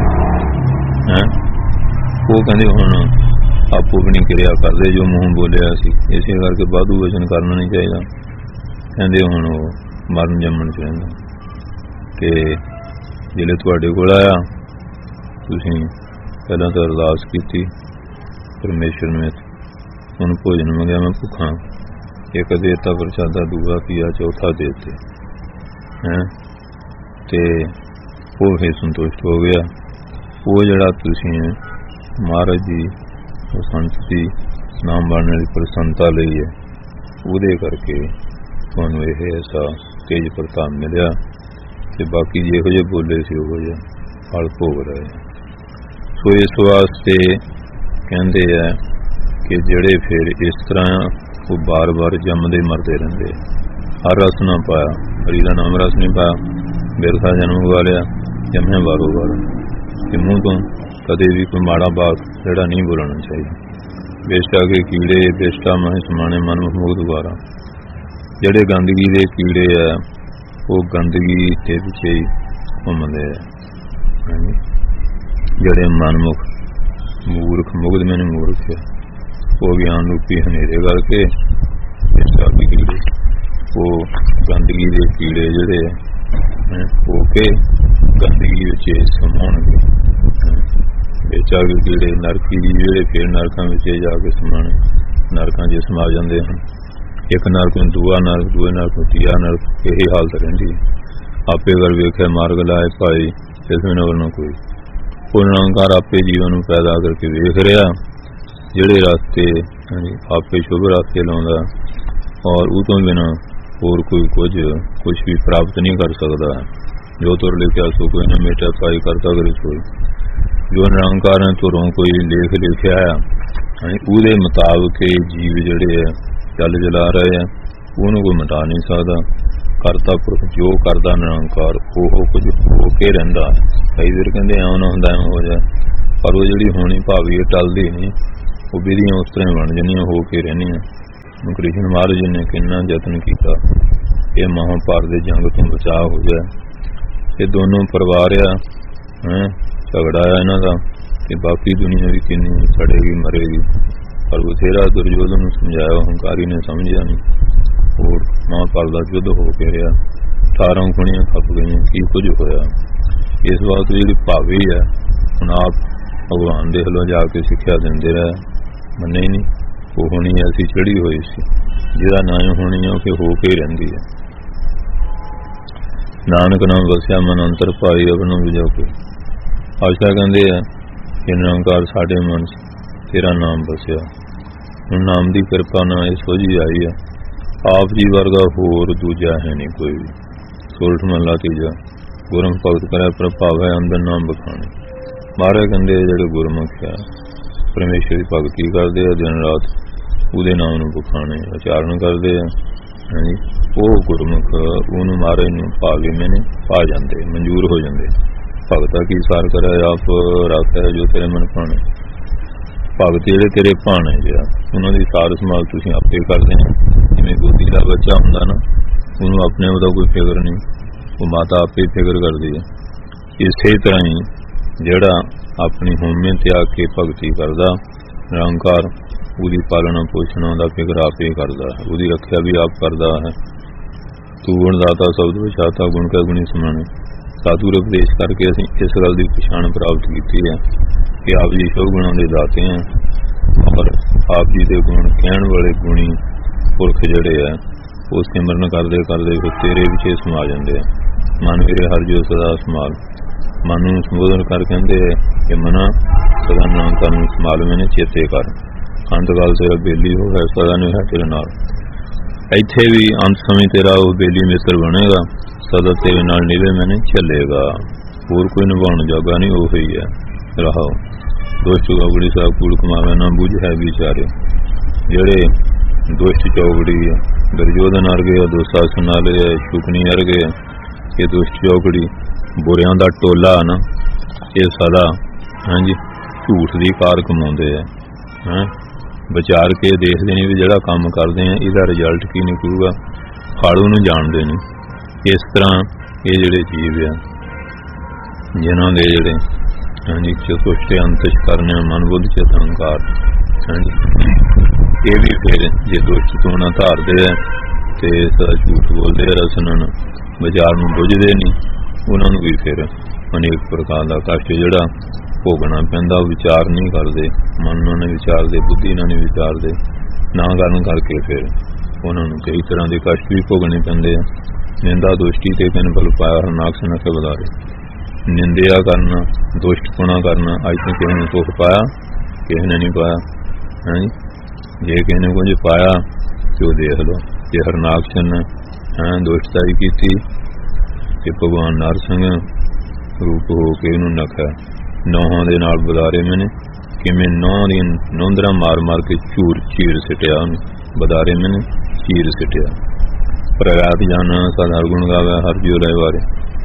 वो कहंदे हुण आपो भी नहीं क्रिया करदे जो मूँह बोलिया सी, इसे करके वाधू वचन करना नहीं चाहिए। कहंदे हुण वो मरन जम्मण च रहिंदा कि जिहड़े तुहाडे कोल आया तुसीं पहलां तां अरदास कीती परमेश्वर ने, हुण भोजन मंगया मैं भुखा, एक देता प्रसादा, दूआ पिया, चौथा देते ते वो फिर संतुष्ट हो गया। वो जिहड़ा तुसीं महाराज जी संत दी नाम बनने की प्रसन्नता लई है, उहदे करके तुहानूं इह ऐसा तेज प्रताप मिलिया ते बाकी जिहो जिहे बोले सी उहो जिहा फल भोग रहे। सो इस वास्ते कहते हैं कि जिहड़े फिर इस तरह वो बार बार जमदे मरदे रहिंदे, हर रस ना पाया, हरी का नाम रस नहीं पाया, बिरथा जन्म गवा लिया, जम्मे बारो बार कि मूँह तो कदे भी कोई माड़ा बात जिहड़ा नहीं बोलना चाहिए। बेशटा के कीड़े बेशटा मह समाने मन मुख द्वारा, जिहड़े गंदगी के कीड़े है वो गंदगी के पिछे ही घूमते हैं। जिहड़े मनमुख मूर्ख मुगध मैंने मूर्ख है वो ज्ञान रूपी हनेरे करके बेशटा के कीड़े गंदगी के कीड़े जिहड़े हो के गंदगी विच समाउणगे, विच आ के कीड़े नरकी जी जिहड़े फिर नरकां विच जाके समाणे, नरकां 'च समा जांदे हन। एक नरक नूं दूआ नरक, दूए नरक नूं तीआ नरक, यही हालत रहिंदी है। आपे अगर वेख्या मार्ग लाए पाई इस नगर न कोई, वो निरंकार आपे जीवन नूं पैदा करके वेख रहा, जिहड़े रास्ते आपे शुभ रास्ते लाउंदा और उस तो बिना होर कोई कुछ भी प्राप्त नहीं कर सकता है। जो तुर लिखिया सो कोई न मेटा पाई करता करे कोई, जो निरंकार ने तुरों कोई लेख लिखिया है उहदे मुताबिक जीव जिहड़े है चल चला रहे हैं, उन्होंने कोई मिटा नहीं सकता। करता पुरख जो करता निरंकार वो कुछ हो के रहिंदा है। कई बार कहते ऐ ना हुंदा ऐ हो जाए, पर वो जिहड़ी होनी भावी टलदी नहीं, वो विधियां उस तरह बन जानियां हो के रहनियां। कृष्ण महाराज ने किन्ना यतन किया ये महाभारत के जंग तो बचाव हो जाए। ये दोनों परिवार आ झगड़ा आ इन्हां दा कि बाकी दुनिया भी किन्नी सड़ेगी मरेगी, पर बथेरा दुर्योधन नूं समझाया, हंकारी ने समझिया नहीं। और महाभारत का युद्ध हो के रहा, 18 कुणियां खप गई, की कुछ होया। इस बात जी भावी है हुण आप भगवान दे हलों जाके सिक्ख्या देंदे रहे, मन्ने ही नहीं। वो होनी ऐसी चढ़ी हुई सी जिहदा ना होनी है कि हो के रहिंदी है। नानक नाम वसिया मन अंतर पाई अपना विजा कोई। आशा कहते हैं कि निरंकार साडे मन तेरा नाम बसिया, हुण नाम की कृपा ना ये सोझी आई है। आप जी वर्गा होर दूजा है नहीं कोई भी। सोरठ महला तीजा गुरमुख भगत करे प्रभाव है अंदर नाम बखाने। महाराज कहते जिहड़े गुरमुख है परमेश्वर की भगती करते हैं, दिन रात उहदे नाम नूं बखाने उचारण करते हैं, वो गुरमुख उहनूं महाराज नूं भावे मैंने पा जाते, मंजूर हो जाते। भगता की सार करे आप रखा जो तेरे मन भाने। भगत जिहड़े तेरे भाने जिहा उन्हां दी सार संभाल तुसीं आपे करदे हैं। जिवें गोदी दा बच्चा हुंदा ना, उहनूं अपने दा कोई फिक्र नहीं, वो माता आपे फिक्र करदी है। इसे तरह ही जिहड़ा अपनी होमे त्याग के भगती करदा, निरंकार उसकी पालना पोषण का फिक्र आप ही करता है, उसकी रक्षा भी आप करता है। तू गुणदाता शब्द विछाता गुण का गुणी समाने। साधु उपदेश करके असीं इस गल की पछाण प्राप्त की है कि आप जी शुभ गुणों के दाते हैं, और आप जी के गुण कहण वाले गुणी पुरख जिहड़े है वो सिमरन करते करते फिर तेरे पिछे समा जाते हैं। मन मेरे हर जो सदा संभाल, मन नूं संबोधन कर कहते कि मना सदा निरंकार नूं संभाल मैंने चेते कर। अंत काल तेरा बेली हो है सदा नहीं है तेरे नाल। इत्थे भी अंत समय तेरा वो बेली मित्र बनेगा, सदा तेरे नाल निवे मैंने चलेगा। होर कोई निभाउण जोगा नहीं, वो ही है रहो। दुष्ट चौगड़ी सा कूड़ कमावे ना बुझ है विचारे। जेड़े दुष्ट चौगड़ी दुर्योधन अर्गे, दुशासन वाले शुकनी अर्गे, ये दुष्ट चौगड़ी बुरियां दा टोला ना, ये सदा हाँ जी झूठ की कार कमाउंदे है। विचार के देखते नहीं भी जिहड़ा काम करते हैं इसका रिजल्ट की निकलूगा, फल उहनूं जाणदे नहीं। इस तरह ये जिहड़े जीव आ जिन्हां दे जिहड़े हाँ जी चतुष्ट अंतश करने मन बुद्ध चित अहंकार, हाँ जी ये भी फिर जे दुष्ट तो ना धारते है तो सदा झूठ बोलते रसन विचार नूं बुझदे नहीं, उन्होंने भी फिर अनेक प्रकार का कष्ट जिहड़ा भोगना पैंदा। विचार नहीं करते, मन ने विचारते, बुद्धि ने विचारते, ना करन करके फिर उन्होंने कई तरह के कष्ट भी भोगने पैंदे। निंदा दुष्टि ते किन बल पाया हरनाक से नखे बधारे। निंदिया करना, दुष्टपुणा करना, अज तक किसी ने सुख पाया, किसी ने नहीं पाया है। जे किसी ने कुछ पाया तो देख लो, जे हरनाक सन है दुष्टताई की कि भगवान नरसिंह रूप हो के इन्हों नखा नौहां दे नाल बदारे मैंने किवें नौं दी नौंदरा मार मार के चीर सिटिया, बदारे मैंने चीर सिटिया। प्रगट जाना सदा गुण गावे हर जियो लय वारे।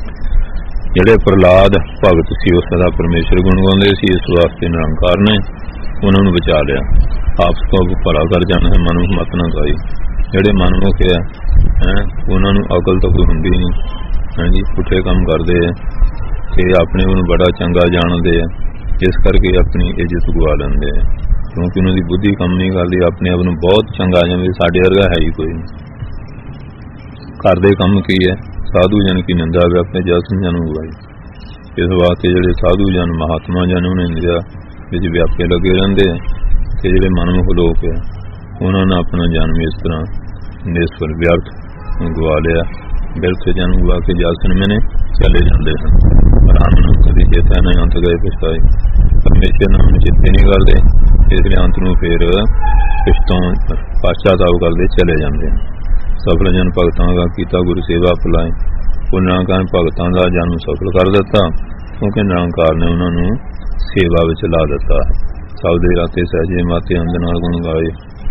जिहड़े प्रहलाद भगत सी वो सदा परमेश्वर गुण गाउंदे सी, इस वास्ते निरंकार ने उन्होंने बचा लिया। आपस को भला कर जाना है मनुख मत ना गाई। जिहड़े मनमुख है उन्होंने अकल तो कोई हुंदी नहीं, हाँ जी पुठे काम करते हैं कि अपने उन्हें बड़ा चंगा जानते हैं, इस करके अपनी इज्जत गवा लेंदे हैं क्योंकि उन्होंने बुद्धि कम नहीं करती, अपने आप को बहुत चंगा जानते, साडे वर्गा है ही कोई नहीं। ਕਰਦੇ ਕੰਮ ਕੀ है? साधु जन की निंदा व्यापे जसन जन उगाई। इस वास्ते जिहड़े साधु जन महात्मा जन उन्हें निंदा विच व्यापे लगे रहिंदे ते जिहड़े मनमुख लोग है उन्होंने ने अपना जन्म इस तरह निष्फल व्यर्थ गवा लिया। बिरथ जन उगा के जसन मैंने चले जाते हैं पर अंत कभी चेता नहीं, अंत गए पछताए। परमेश्वर नाम चेते नहीं करते, इसलिए अंत नूं फिर पिछतों पश्चाताप करते चले जाते हैं। सफल जन भगतां का कीता गुरु सेवा भुलाए। वो निरंकार भगतां का जन्म सफल कर दिता क्योंकि निरंकार ने उन्होंने सेवा विच ला दिता है। सब दे राते सहजे माते अंद नाल गुण गाए।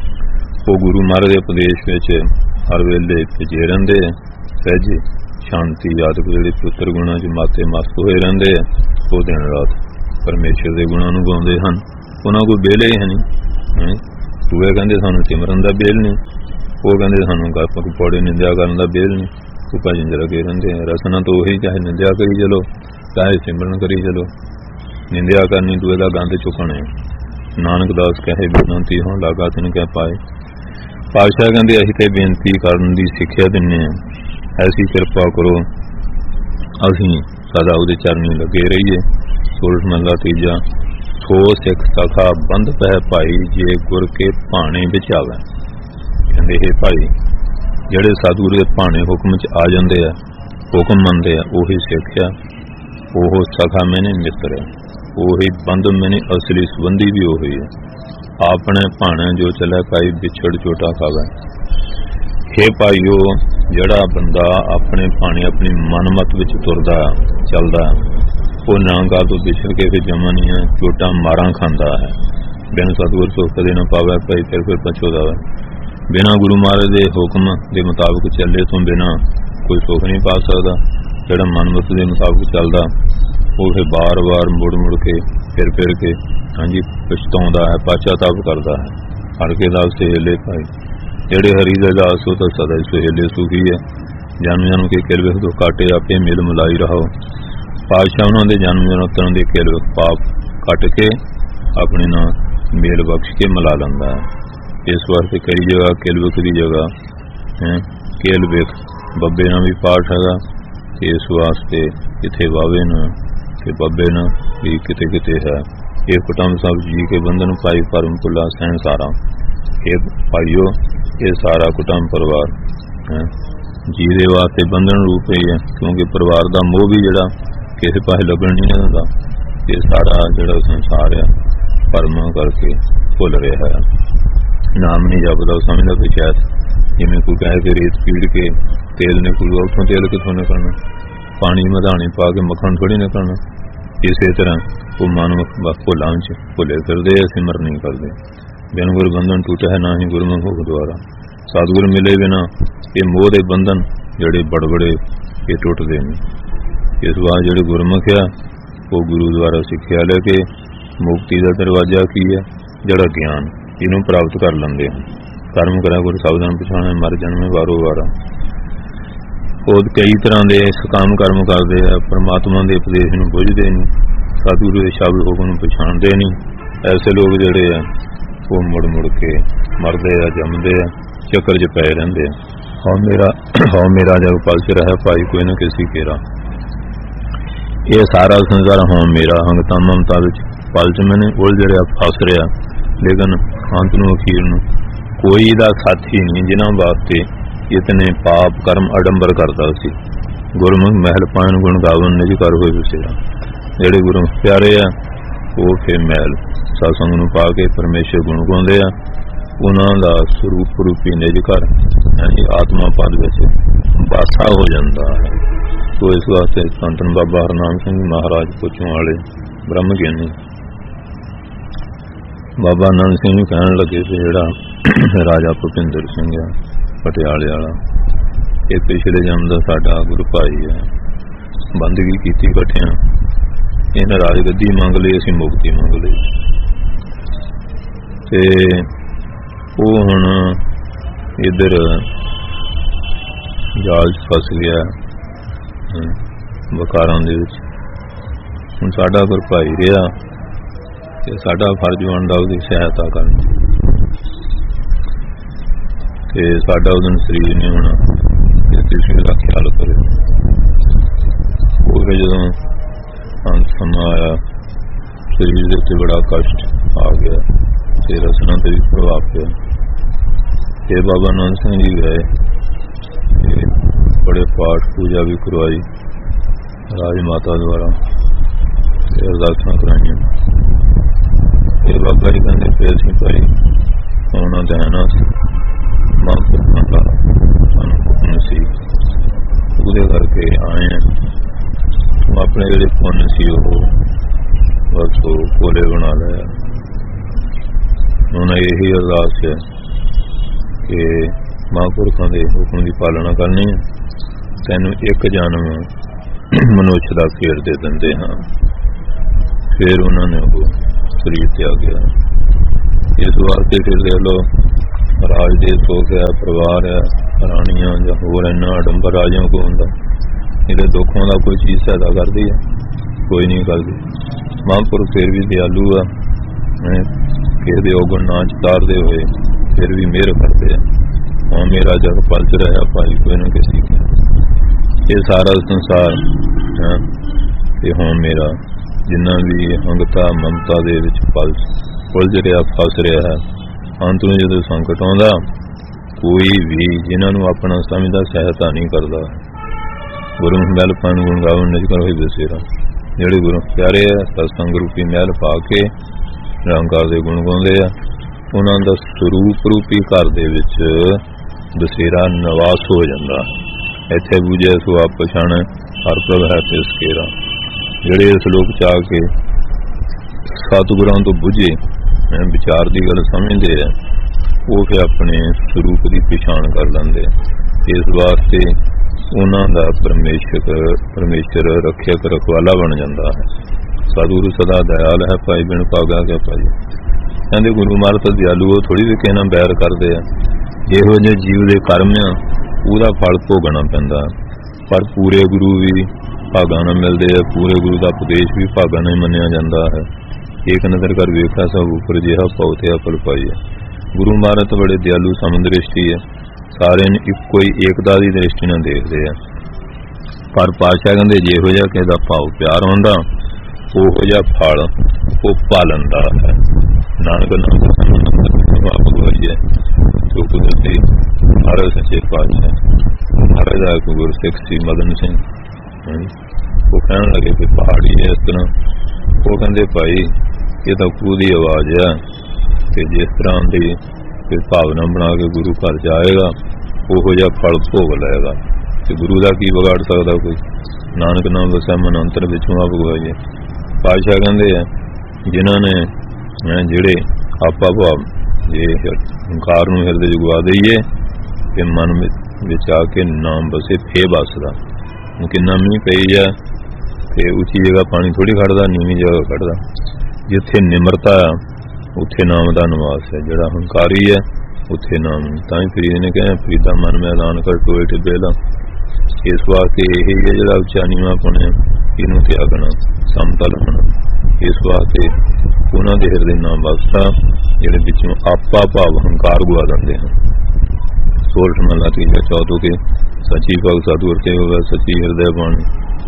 वो गुरु महाराज के उपदेश विच हर वेले भजे रहिंदे सहजे शांति याद जिहड़े पुत्र गुणां च माते मस्त होए रहिंदे वो दिन रात परमेश्वर के गुणां नूं गाउंदे हन। उन्हां कोई बेले ही नहीं। दूए कहंदे सानूं सिमरन दा बेल नहीं, वो कहते सानू गप पौड़े निंदा करने का बेल नहीं। वो भजन च लगे रहते हैं। रसना तो उही चाहे निंदा करी चलो चाहे सिमरन करी चलो, निंदा करनी दूए का गंद चुकना है। नानक दास कहे बेनती हों लागा तिन कह पाए। पातशाह कहते असीं ते बेनती करने की सिक्ख्या दिंने हैं, ऐसी कृपा करो असीं सदा उहदे चरनी लगे रहीए। सोलठ महला तीजा। सो सिख सखा बंध पै भाई जे गुर के भाणे विच आवे। कहते हे भाई ਜਿਹੜੇ सतगुरु के भाणे हुक्म च आ जाते हैं, हुक्म मनते हैं, उही सिख है, वो सखा मैंने मित्र है, उही बंध मैंने असली संबंधी भी उही है। अपने भाणे जो चले पाई बिछड़ चोटा खावे। हे भाईओ जड़ा बंदा अपने भाणे अपनी मनमत विच तुरदा चलदा वो निरंकार तो बिछड़ के फिर जमा नहीं है, चोटा मारा खांदा है। बिन सतगुर तो कदे न पावे भाई फिर पछोदा है। बिना गुरु महाराज के हुक्म के मुताबिक चले तो बिना कोई सुख नहीं पा सकता। जिहड़ा मनमत के मुताबिक चलता वो फिर बार बार मुड़ मुड़ के फिर के हाँ जी पछताउंदा है, पश्चाताप करता है। हर के दास सहेले भाई जिहड़े हरि दे दास हो तो सदा सहेले सुखी है। जन्म जन्म के किरविख तो काटे आपे मिल मिलाई रहो। पातशाह उन्होंने जन्म जन्म के किरविख पाप कट के अपने ना मेल बख्श के मिला लैंदा है। इस वास्ते कई जगह किलविख की जगह है किलविख बब्बे ना भी पाठ है। इस वास्ते इत्थे वावे न ते बब्बे न भी किते किते है। ये कुटुंब सब जी के बंधन पाई परम पुला सहन सारा। ये भाईओ ये सारा कुटुंब परिवार है जी दे वास्ते बंधन रूप ही है, क्योंकि परिवार का मोह भी जिहड़ा किसी पासे लगन नहीं दिंदा। ये सारा जिहड़ा संसार है परम करके भुल रहा है, नाम नहीं जपदा समझदा कि शायद जिवें कोई कहे कि रेत पीड़ के तेल निकलूगा, उतों तेल कितों निकलना, पानी मधानी पा के मक्खन थोड़ी निकलना। इस तरह वो मानव भुलां च भुले फिरदे, सिमर नहीं करते। बिन गुर बंधन टूटा है ना ही गुरमुख द्वारा। सतगुर मिले बिना ये मोह दे बंधन जिहड़े बड़बड़े ये टुटदे ने। इस बार जिहड़े गुरमुख आ वो गुरु द्वारा सिक्ख्या लेके मुक्ति का दरवाजा की है, जिहड़ा ज्ञान इनू प्राप्त कर लेंगे। कर्म करा गुरु सावधान पछाणे मर जन्मे वारो वारा। खुद कई तरह के सकाम कर्म करते हैं, परमात्मा के उपदेश नूं बुझदे नहीं, सतगुरु के शब्द हुक्म नूं पछाणदे नहीं। ऐसे लोग जिहड़े आ वो मुड़ मुड़ के मरदे आ जमदे आ, चक्कर च पै रहिंदे आ। हौ मेरा जग पल च रहे भाई कोई न किसी केरा। ये सारा संसार हौ मेरा हंगता ममता विच पल च मैंने उलझ रहा फस रहा, लेकिन अंत नूं अखीर नूं कोई दा साथी नहीं जिन्हां वास्ते इतने पाप कर्म अडंबर करता सी। गुरमुख महल पान गुण गावन निज कर होए विसेरा। जिहड़े गुरु प्यारे आ वो फिर महल सत्संग नूं पा के परमेश्वर गुण गाउंदे आ। उन्हां दा स्वरूप रूपी निज घर यानी आत्मा पद विच वासा हो जाता है। तो इस वास्ते संतन बाबा हरनाम सिंह महाराज पुछों वाले ब्रह्म ज्ञानी बाबा आनंद सिंह नूं कहण लगे कि जिहड़ा राजा भुपिंदर सिंह है पटियाले वाला, ये पिछले जन्म का साडा गुरु भाई है, बंदगी कीती इकट्ठियां, इन्हें राजगद्दी मंग लई, असीं मुक्ति मंग लई ते वो हुण इधर जाल च फस गया वकारां दे विच। हुण साडा गुरु भाई रहा ते साडा फर्ज बनदा उसदी सहायता करनी ते साडा उदन शरीर ने होना ਤੇ ਬੜਾ ਕਸ਼ਟ ਆ ਗਿਆ ਤੇ ਰਸਨਾ ਤੇ ਵੀ ਪ੍ਰਭਾਵ ਪਿਆ। ਤੇ ਬਾਬਾ ਨਾਨਕ ਸਿੰਘ ਜੀ ਗਏ ਤੇ ਬੜੇ ਪਾਠ ਪੂਜਾ ਵੀ ਕਰਵਾਈ ਰਾਜ ਮਾਤਾ ਦੁਆਰਾ ਤੇ ਅਰਦਾਸਾਂ ਕਰਾਈਆਂ। ਤੇ ਬਾਬਾ ਜੀ ਕਹਿੰਦੇ ਫਿਰ ਅਸੀਂ ਭਾਈ ਆਉਣਾ ਤਾਂ ਹੈ ਨਾ, ਮਹਾਂਪੁਰਖਾਂ ਦਾ ਸਾਨੂੰ ਹੁਕਮ ਸੀ, ਉਹਦੇ ਕਰਕੇ ਆਏ ਆ। ਆਪਣੇ ਜਿਹੜੇ ਪੁੰਨ ਸੀ ਉਹ ਬਸ ਕੋਲੇ ਬਣਾ ਲਿਆ। ਹੁਣ ਇਹੀ ਅਰਦਾਸ ਹੈ ਕਿ ਮਹਾਂਪੁਰਖਾਂ ਦੇ ਹੁਕਮ ਦੀ ਪਾਲਣਾ ਕਰਨੀ ਹੈ। ਤੈਨੂੰ ਇੱਕ ਜਨਮ ਮਨੁੱਖ ਦਾ ਫੇਰ ਦੇ ਦਿੰਦੇ ਹਾਂ। ਫਿਰ ਉਹਨਾਂ ਨੇ ਉਹ ਸਰੀਰ ਤਿਆਗਿਆ। ਇਸ ਵਾਸਤੇ ਫਿਰ ਦੇਖ ਲਓ ਰਾਜ ਦੇ ਸੁੱਖ ਹੈ, ਪਰਿਵਾਰ ਹੈ, ਰਾਣੀਆਂ ਜਾਂ ਹੋਰ ਇੰਨਾ ਅਡੰਬਰ ਰਾਜਿਆਂ ਕੋਲ ਹੁੰਦਾ, ਇਹਦੇ ਦੁੱਖਾਂ ਦਾ ਕੋਈ ਚੀਜ਼ ਸਹਾਇਤਾ ਕਰਦੀ ਹੈ? ਕੋਈ ਨਹੀਂ ਕਰਦੀ। ਮਹਾਂਪੁਰਖ ਫਿਰ ਵੀ ਦਿਆਲੂ ਆ, ਕਿਸੇ ਦੇ ਔਗਣ ਨਾ ਚਤਾਰਦੇ ਹੋਏ ਫਿਰ ਵੀ ਮਿਹਰ ਕਰਦੇ ਆ। ਹਾਂ ਮੇਰਾ ਜਗ ਪਲਚ ਰਿਹਾ ਭਾਈ ਕੋਈ ਨਾ ਕਿਸੇ ਕੀ, ਇਹ ਸਾਰਾ ਸੰਸਾਰ ਤੇ ਹੁਣ ਮੇਰਾ ਜਿੰਨਾ ਵੀ ਹੰਗਤਾ ਮਮਤਾ ਦੇ ਵਿੱਚ ਉਲਝ ਰਿਹਾ ਫਸ ਰਿਹਾ ਹੈ, ਅੰਤ ਨੂੰ ਜਦੋਂ ਸੰਕਟ ਆਉਂਦਾ ਕੋਈ ਵੀ ਜਿਨ੍ਹਾਂ ਨੂੰ ਆਪਣਾ ਸਮਝਦਾ ਸਹਾਇਤਾ ਨਹੀਂ ਕਰਦਾ। ਗੁਰੂ ਮਹਿਲ ਪਾਣ ਗੁਣ ਗਾਵਨ ਨਿਜਕਰ ਹੋਈ ਬਸੇਰਾ, ਜਿਹੜੇ ਗੁਰੂ ਪਿਆਰੇ ਆ ਸਤਸੰਗ ਰੂਪੀ ਮਹਿਲ ਪਾ ਕੇ ਨਿਰੰਕਾਰ ਦੇ ਗੁਣ ਗਾਉਂਦੇ ਆ, ਉਹਨਾਂ ਦਾ ਸਰੂਪ ਰੂਪੀ ਘਰ ਦੇ ਵਿੱਚ ਬਸੇਰਾ ਨਿਵਾਸ ਹੋ ਜਾਂਦਾ। ਇੱਥੇ ਬੂਝੇ ਸੋ ਆਪ ਪਛਾਣ ਹਰ ਪ੍ਰਭ ਹੈ ਤਿਸ ਕੇਰਾ। ਜਿਹੜੇ ਇਸ ਲੋਕ ਚ ਆ ਕੇ ਸਤਿਗੁਰਾਂ ਤੋਂ ਬੁਝੇ ਵਿਚਾਰ ਦੀ ਗੱਲ ਸਮਝਦੇ ਆ, ਉਹ ਫਿਰ ਆਪਣੇ ਸਰੂਪ ਦੀ ਪਛਾਣ ਕਰ ਲੈਂਦੇ। ਇਸ ਵਾਸਤੇ ਉਹਨਾਂ ਦਾ ਪਰਮੇਸ਼ਰ ਰੱਖਿਅਕ ਰਖਵਾਲਾ ਬਣ ਜਾਂਦਾ ਹੈ। ਸਤਿਗੁਰੂ ਸਦਾ ਦਇਆਲ ਹੈ ਭਾਈ ਬਿਨ ਭਾਗਾ ਕੇ ਭਾਈ। ਕਹਿੰਦੇ ਗੁਰੂ ਮਹਾਰਾਜ ਦਿਆਲੂ ਉਹ ਥੋੜੀ ਵੀ ਕਿਸੇ ਨਾਲ ਬੈਰ ਕਰਦੇ ਆ। ਜਿਹੋ ਜਿਹੇ ਜੀਵ ਦੇ ਕਰਮ ਆ ਉਹਦਾ ਫਲ ਭੋਗਣਾ ਪੈਂਦਾ, ਪਰ ਪੂਰੇ ਗੁਰੂ ਵੀ ਭਾਗਾਂ ਨਾਲ ਮਿਲਦੇ ਆ। ਪੂਰੇ ਗੁਰੂ ਦਾ ਉਪਦੇਸ਼ ਵੀ ਭਾਗਾਂ ਨਾਲ ਮੰਨਿਆ ਜਾਂਦਾ ਹੈ। ਇੱਕ ਨਜ਼ਰ ਕਰ ਵੇਖਿਆ ਸਭ ਉੱਪਰ ਜਿਹਾ ਪਉ ਤੇ ਅਪਲ ਪਾਈ ਹੈ। ਗੁਰੂ ਮਹਾਰਾਜ ਬੜੇ ਦਿਆਲੂ ਸਮਦ੍ਰਿਸ਼ਟੀ ਹੈ, ਸਾਰਿਆਂ ਨੂੰ ਇੱਕੋ ਹੀ ਏਕਤਾ ਦੀ ਦ੍ਰਿਸ਼ਟੀ ਨਾਲ ਦੇਖਦੇ ਆ। ਪਰ ਪਾਤਸ਼ਾਹ ਕਹਿੰਦੇ ਜਿਹੋ ਜਿਹਾ ਕਿਸੇ ਦਾ ਭਾਵ ਪਿਆਰ ਹੁੰਦਾ ਉਹੋ ਜਿਹਾ ਫਲ ਉਹ ਪਾਲਣ ਦਾ ਹੈ। ਨਾਨਕ ਨਾਮ ਹੈ ਜੋ ਕੁਦਰਤੀ ਮਹਾਰਾਜ ਸੱਚੇ ਪਾਤਸ਼ਾਹ ਮਹਾਰਾਜ ਦਾ ਗੁਰਸਿੱਖ ਸੀ ਮਦਨ ਸਿੰਘ। ਉਹ ਕਹਿਣ ਲੱਗੇ ਕਿ ਪਹਾੜੀ ਹੈ ਇਸ ਤਰ੍ਹਾਂ। ਉਹ ਕਹਿੰਦੇ ਭਾਈ ਇਹ ਤਾਂ ਖੂਹ ਦੀ ਆਵਾਜ਼ ਹੈ, ਤੇ ਜਿਸ ਤਰ੍ਹਾਂ ਦੀ ਭਾਵਨਾ ਬਣਾ ਕੇ ਗੁਰੂ ਘਰ ਜਾਏਗਾ ਉਹੋ ਜਿਹਾ ਫਲ ਭੋਗ ਲਏਗਾ। ਤੇ ਗੁਰੂ ਦਾ ਕੀ ਵਿਗਾੜ ਸਕਦਾ ਕੋਈ? ਨਾਨਕ ਨਾਮ ਵਸੈ ਮਨ ਅੰਤਰ ਵਿੱਚੋਂ ਆਪ ਗਵਾਈਏ। ਪਾਤਸ਼ਾਹ ਕਹਿੰਦੇ ਆ ਜਿਨ੍ਹਾਂ ਨੇ ਜਿਹੜੇ ਆਪਾ ਭਾਵ ਜੇ ਹੰਕਾਰ ਨੂੰ ਹਿਰਦੇ ਚ ਗਵਾ ਦਈਏ ਤੇ ਮਨ ਵਿੱਚ ਆ ਕੇ ਨਾਮ ਵਸੇ ਫੇਰ ਵੱਸਦਾ। ਕਿੰਨਾ ਮੀਂਹ ਪਈ ਆ ਤੇ ਉੱਚੀ ਜਗ੍ਹਾ ਪਾਣੀ ਥੋੜੀ ਖੜਦਾ, ਨੀਵੀਂ ਜਗ੍ਹਾ ਖੜਦਾ। ਜਿੱਥੇ ਨਿਮਰਤਾ ਆ ਉੱਥੇ ਨਾਮ ਦਾ ਨਿਵਾਸ ਹੈ। ਜਿਹੜਾ ਹੰਕਾਰੀ ਹੈ ਉੱਥੇ ਨਾਮ ਨਹੀਂ। ਤਾਂ ਹੀ ਫਰੀਦ ਨੇ ਕਿਹਾ ਫਰੀਦਾ ਮਨ ਮੈਦਾਨ ਕਰ ਟੋਏ ਟਿੱਬੇ ਲਾ। ਇਸ ਵਾਸਤੇ ਇਹ ਹੈ ਜਿਹੜਾ ਉੱਚਾ ਨੀਵਾਂ ਪੁਣਿਆ ਇਹਨੂੰ ਤਿਆਗਣਾ, ਸਮਤਲ ਹੋਣਾ। ਇਸ ਵਾਸਤੇ ਉਹਨਾਂ ਦੇ ਹਿਰਦੇ ਨਾਮ ਵਸਦਾ ਜਿਹੜੇ ਵਿੱਚੋਂ ਆਪਾ ਭਾਵ ਹੰਕਾਰ ਗੁਆ ਦਿੰਦੇ ਹਨ। 16 ਮਹਲਾ ਤੀਜਾ ਚੌਥ ਕੇ ਸੱਚੀ ਭਗਤ ਸਤਿਗੁਰ ਤੇ ਹੋਵੇ ਸੱਚੀ ਹਿਰਦੇ ਬਾਣੀ।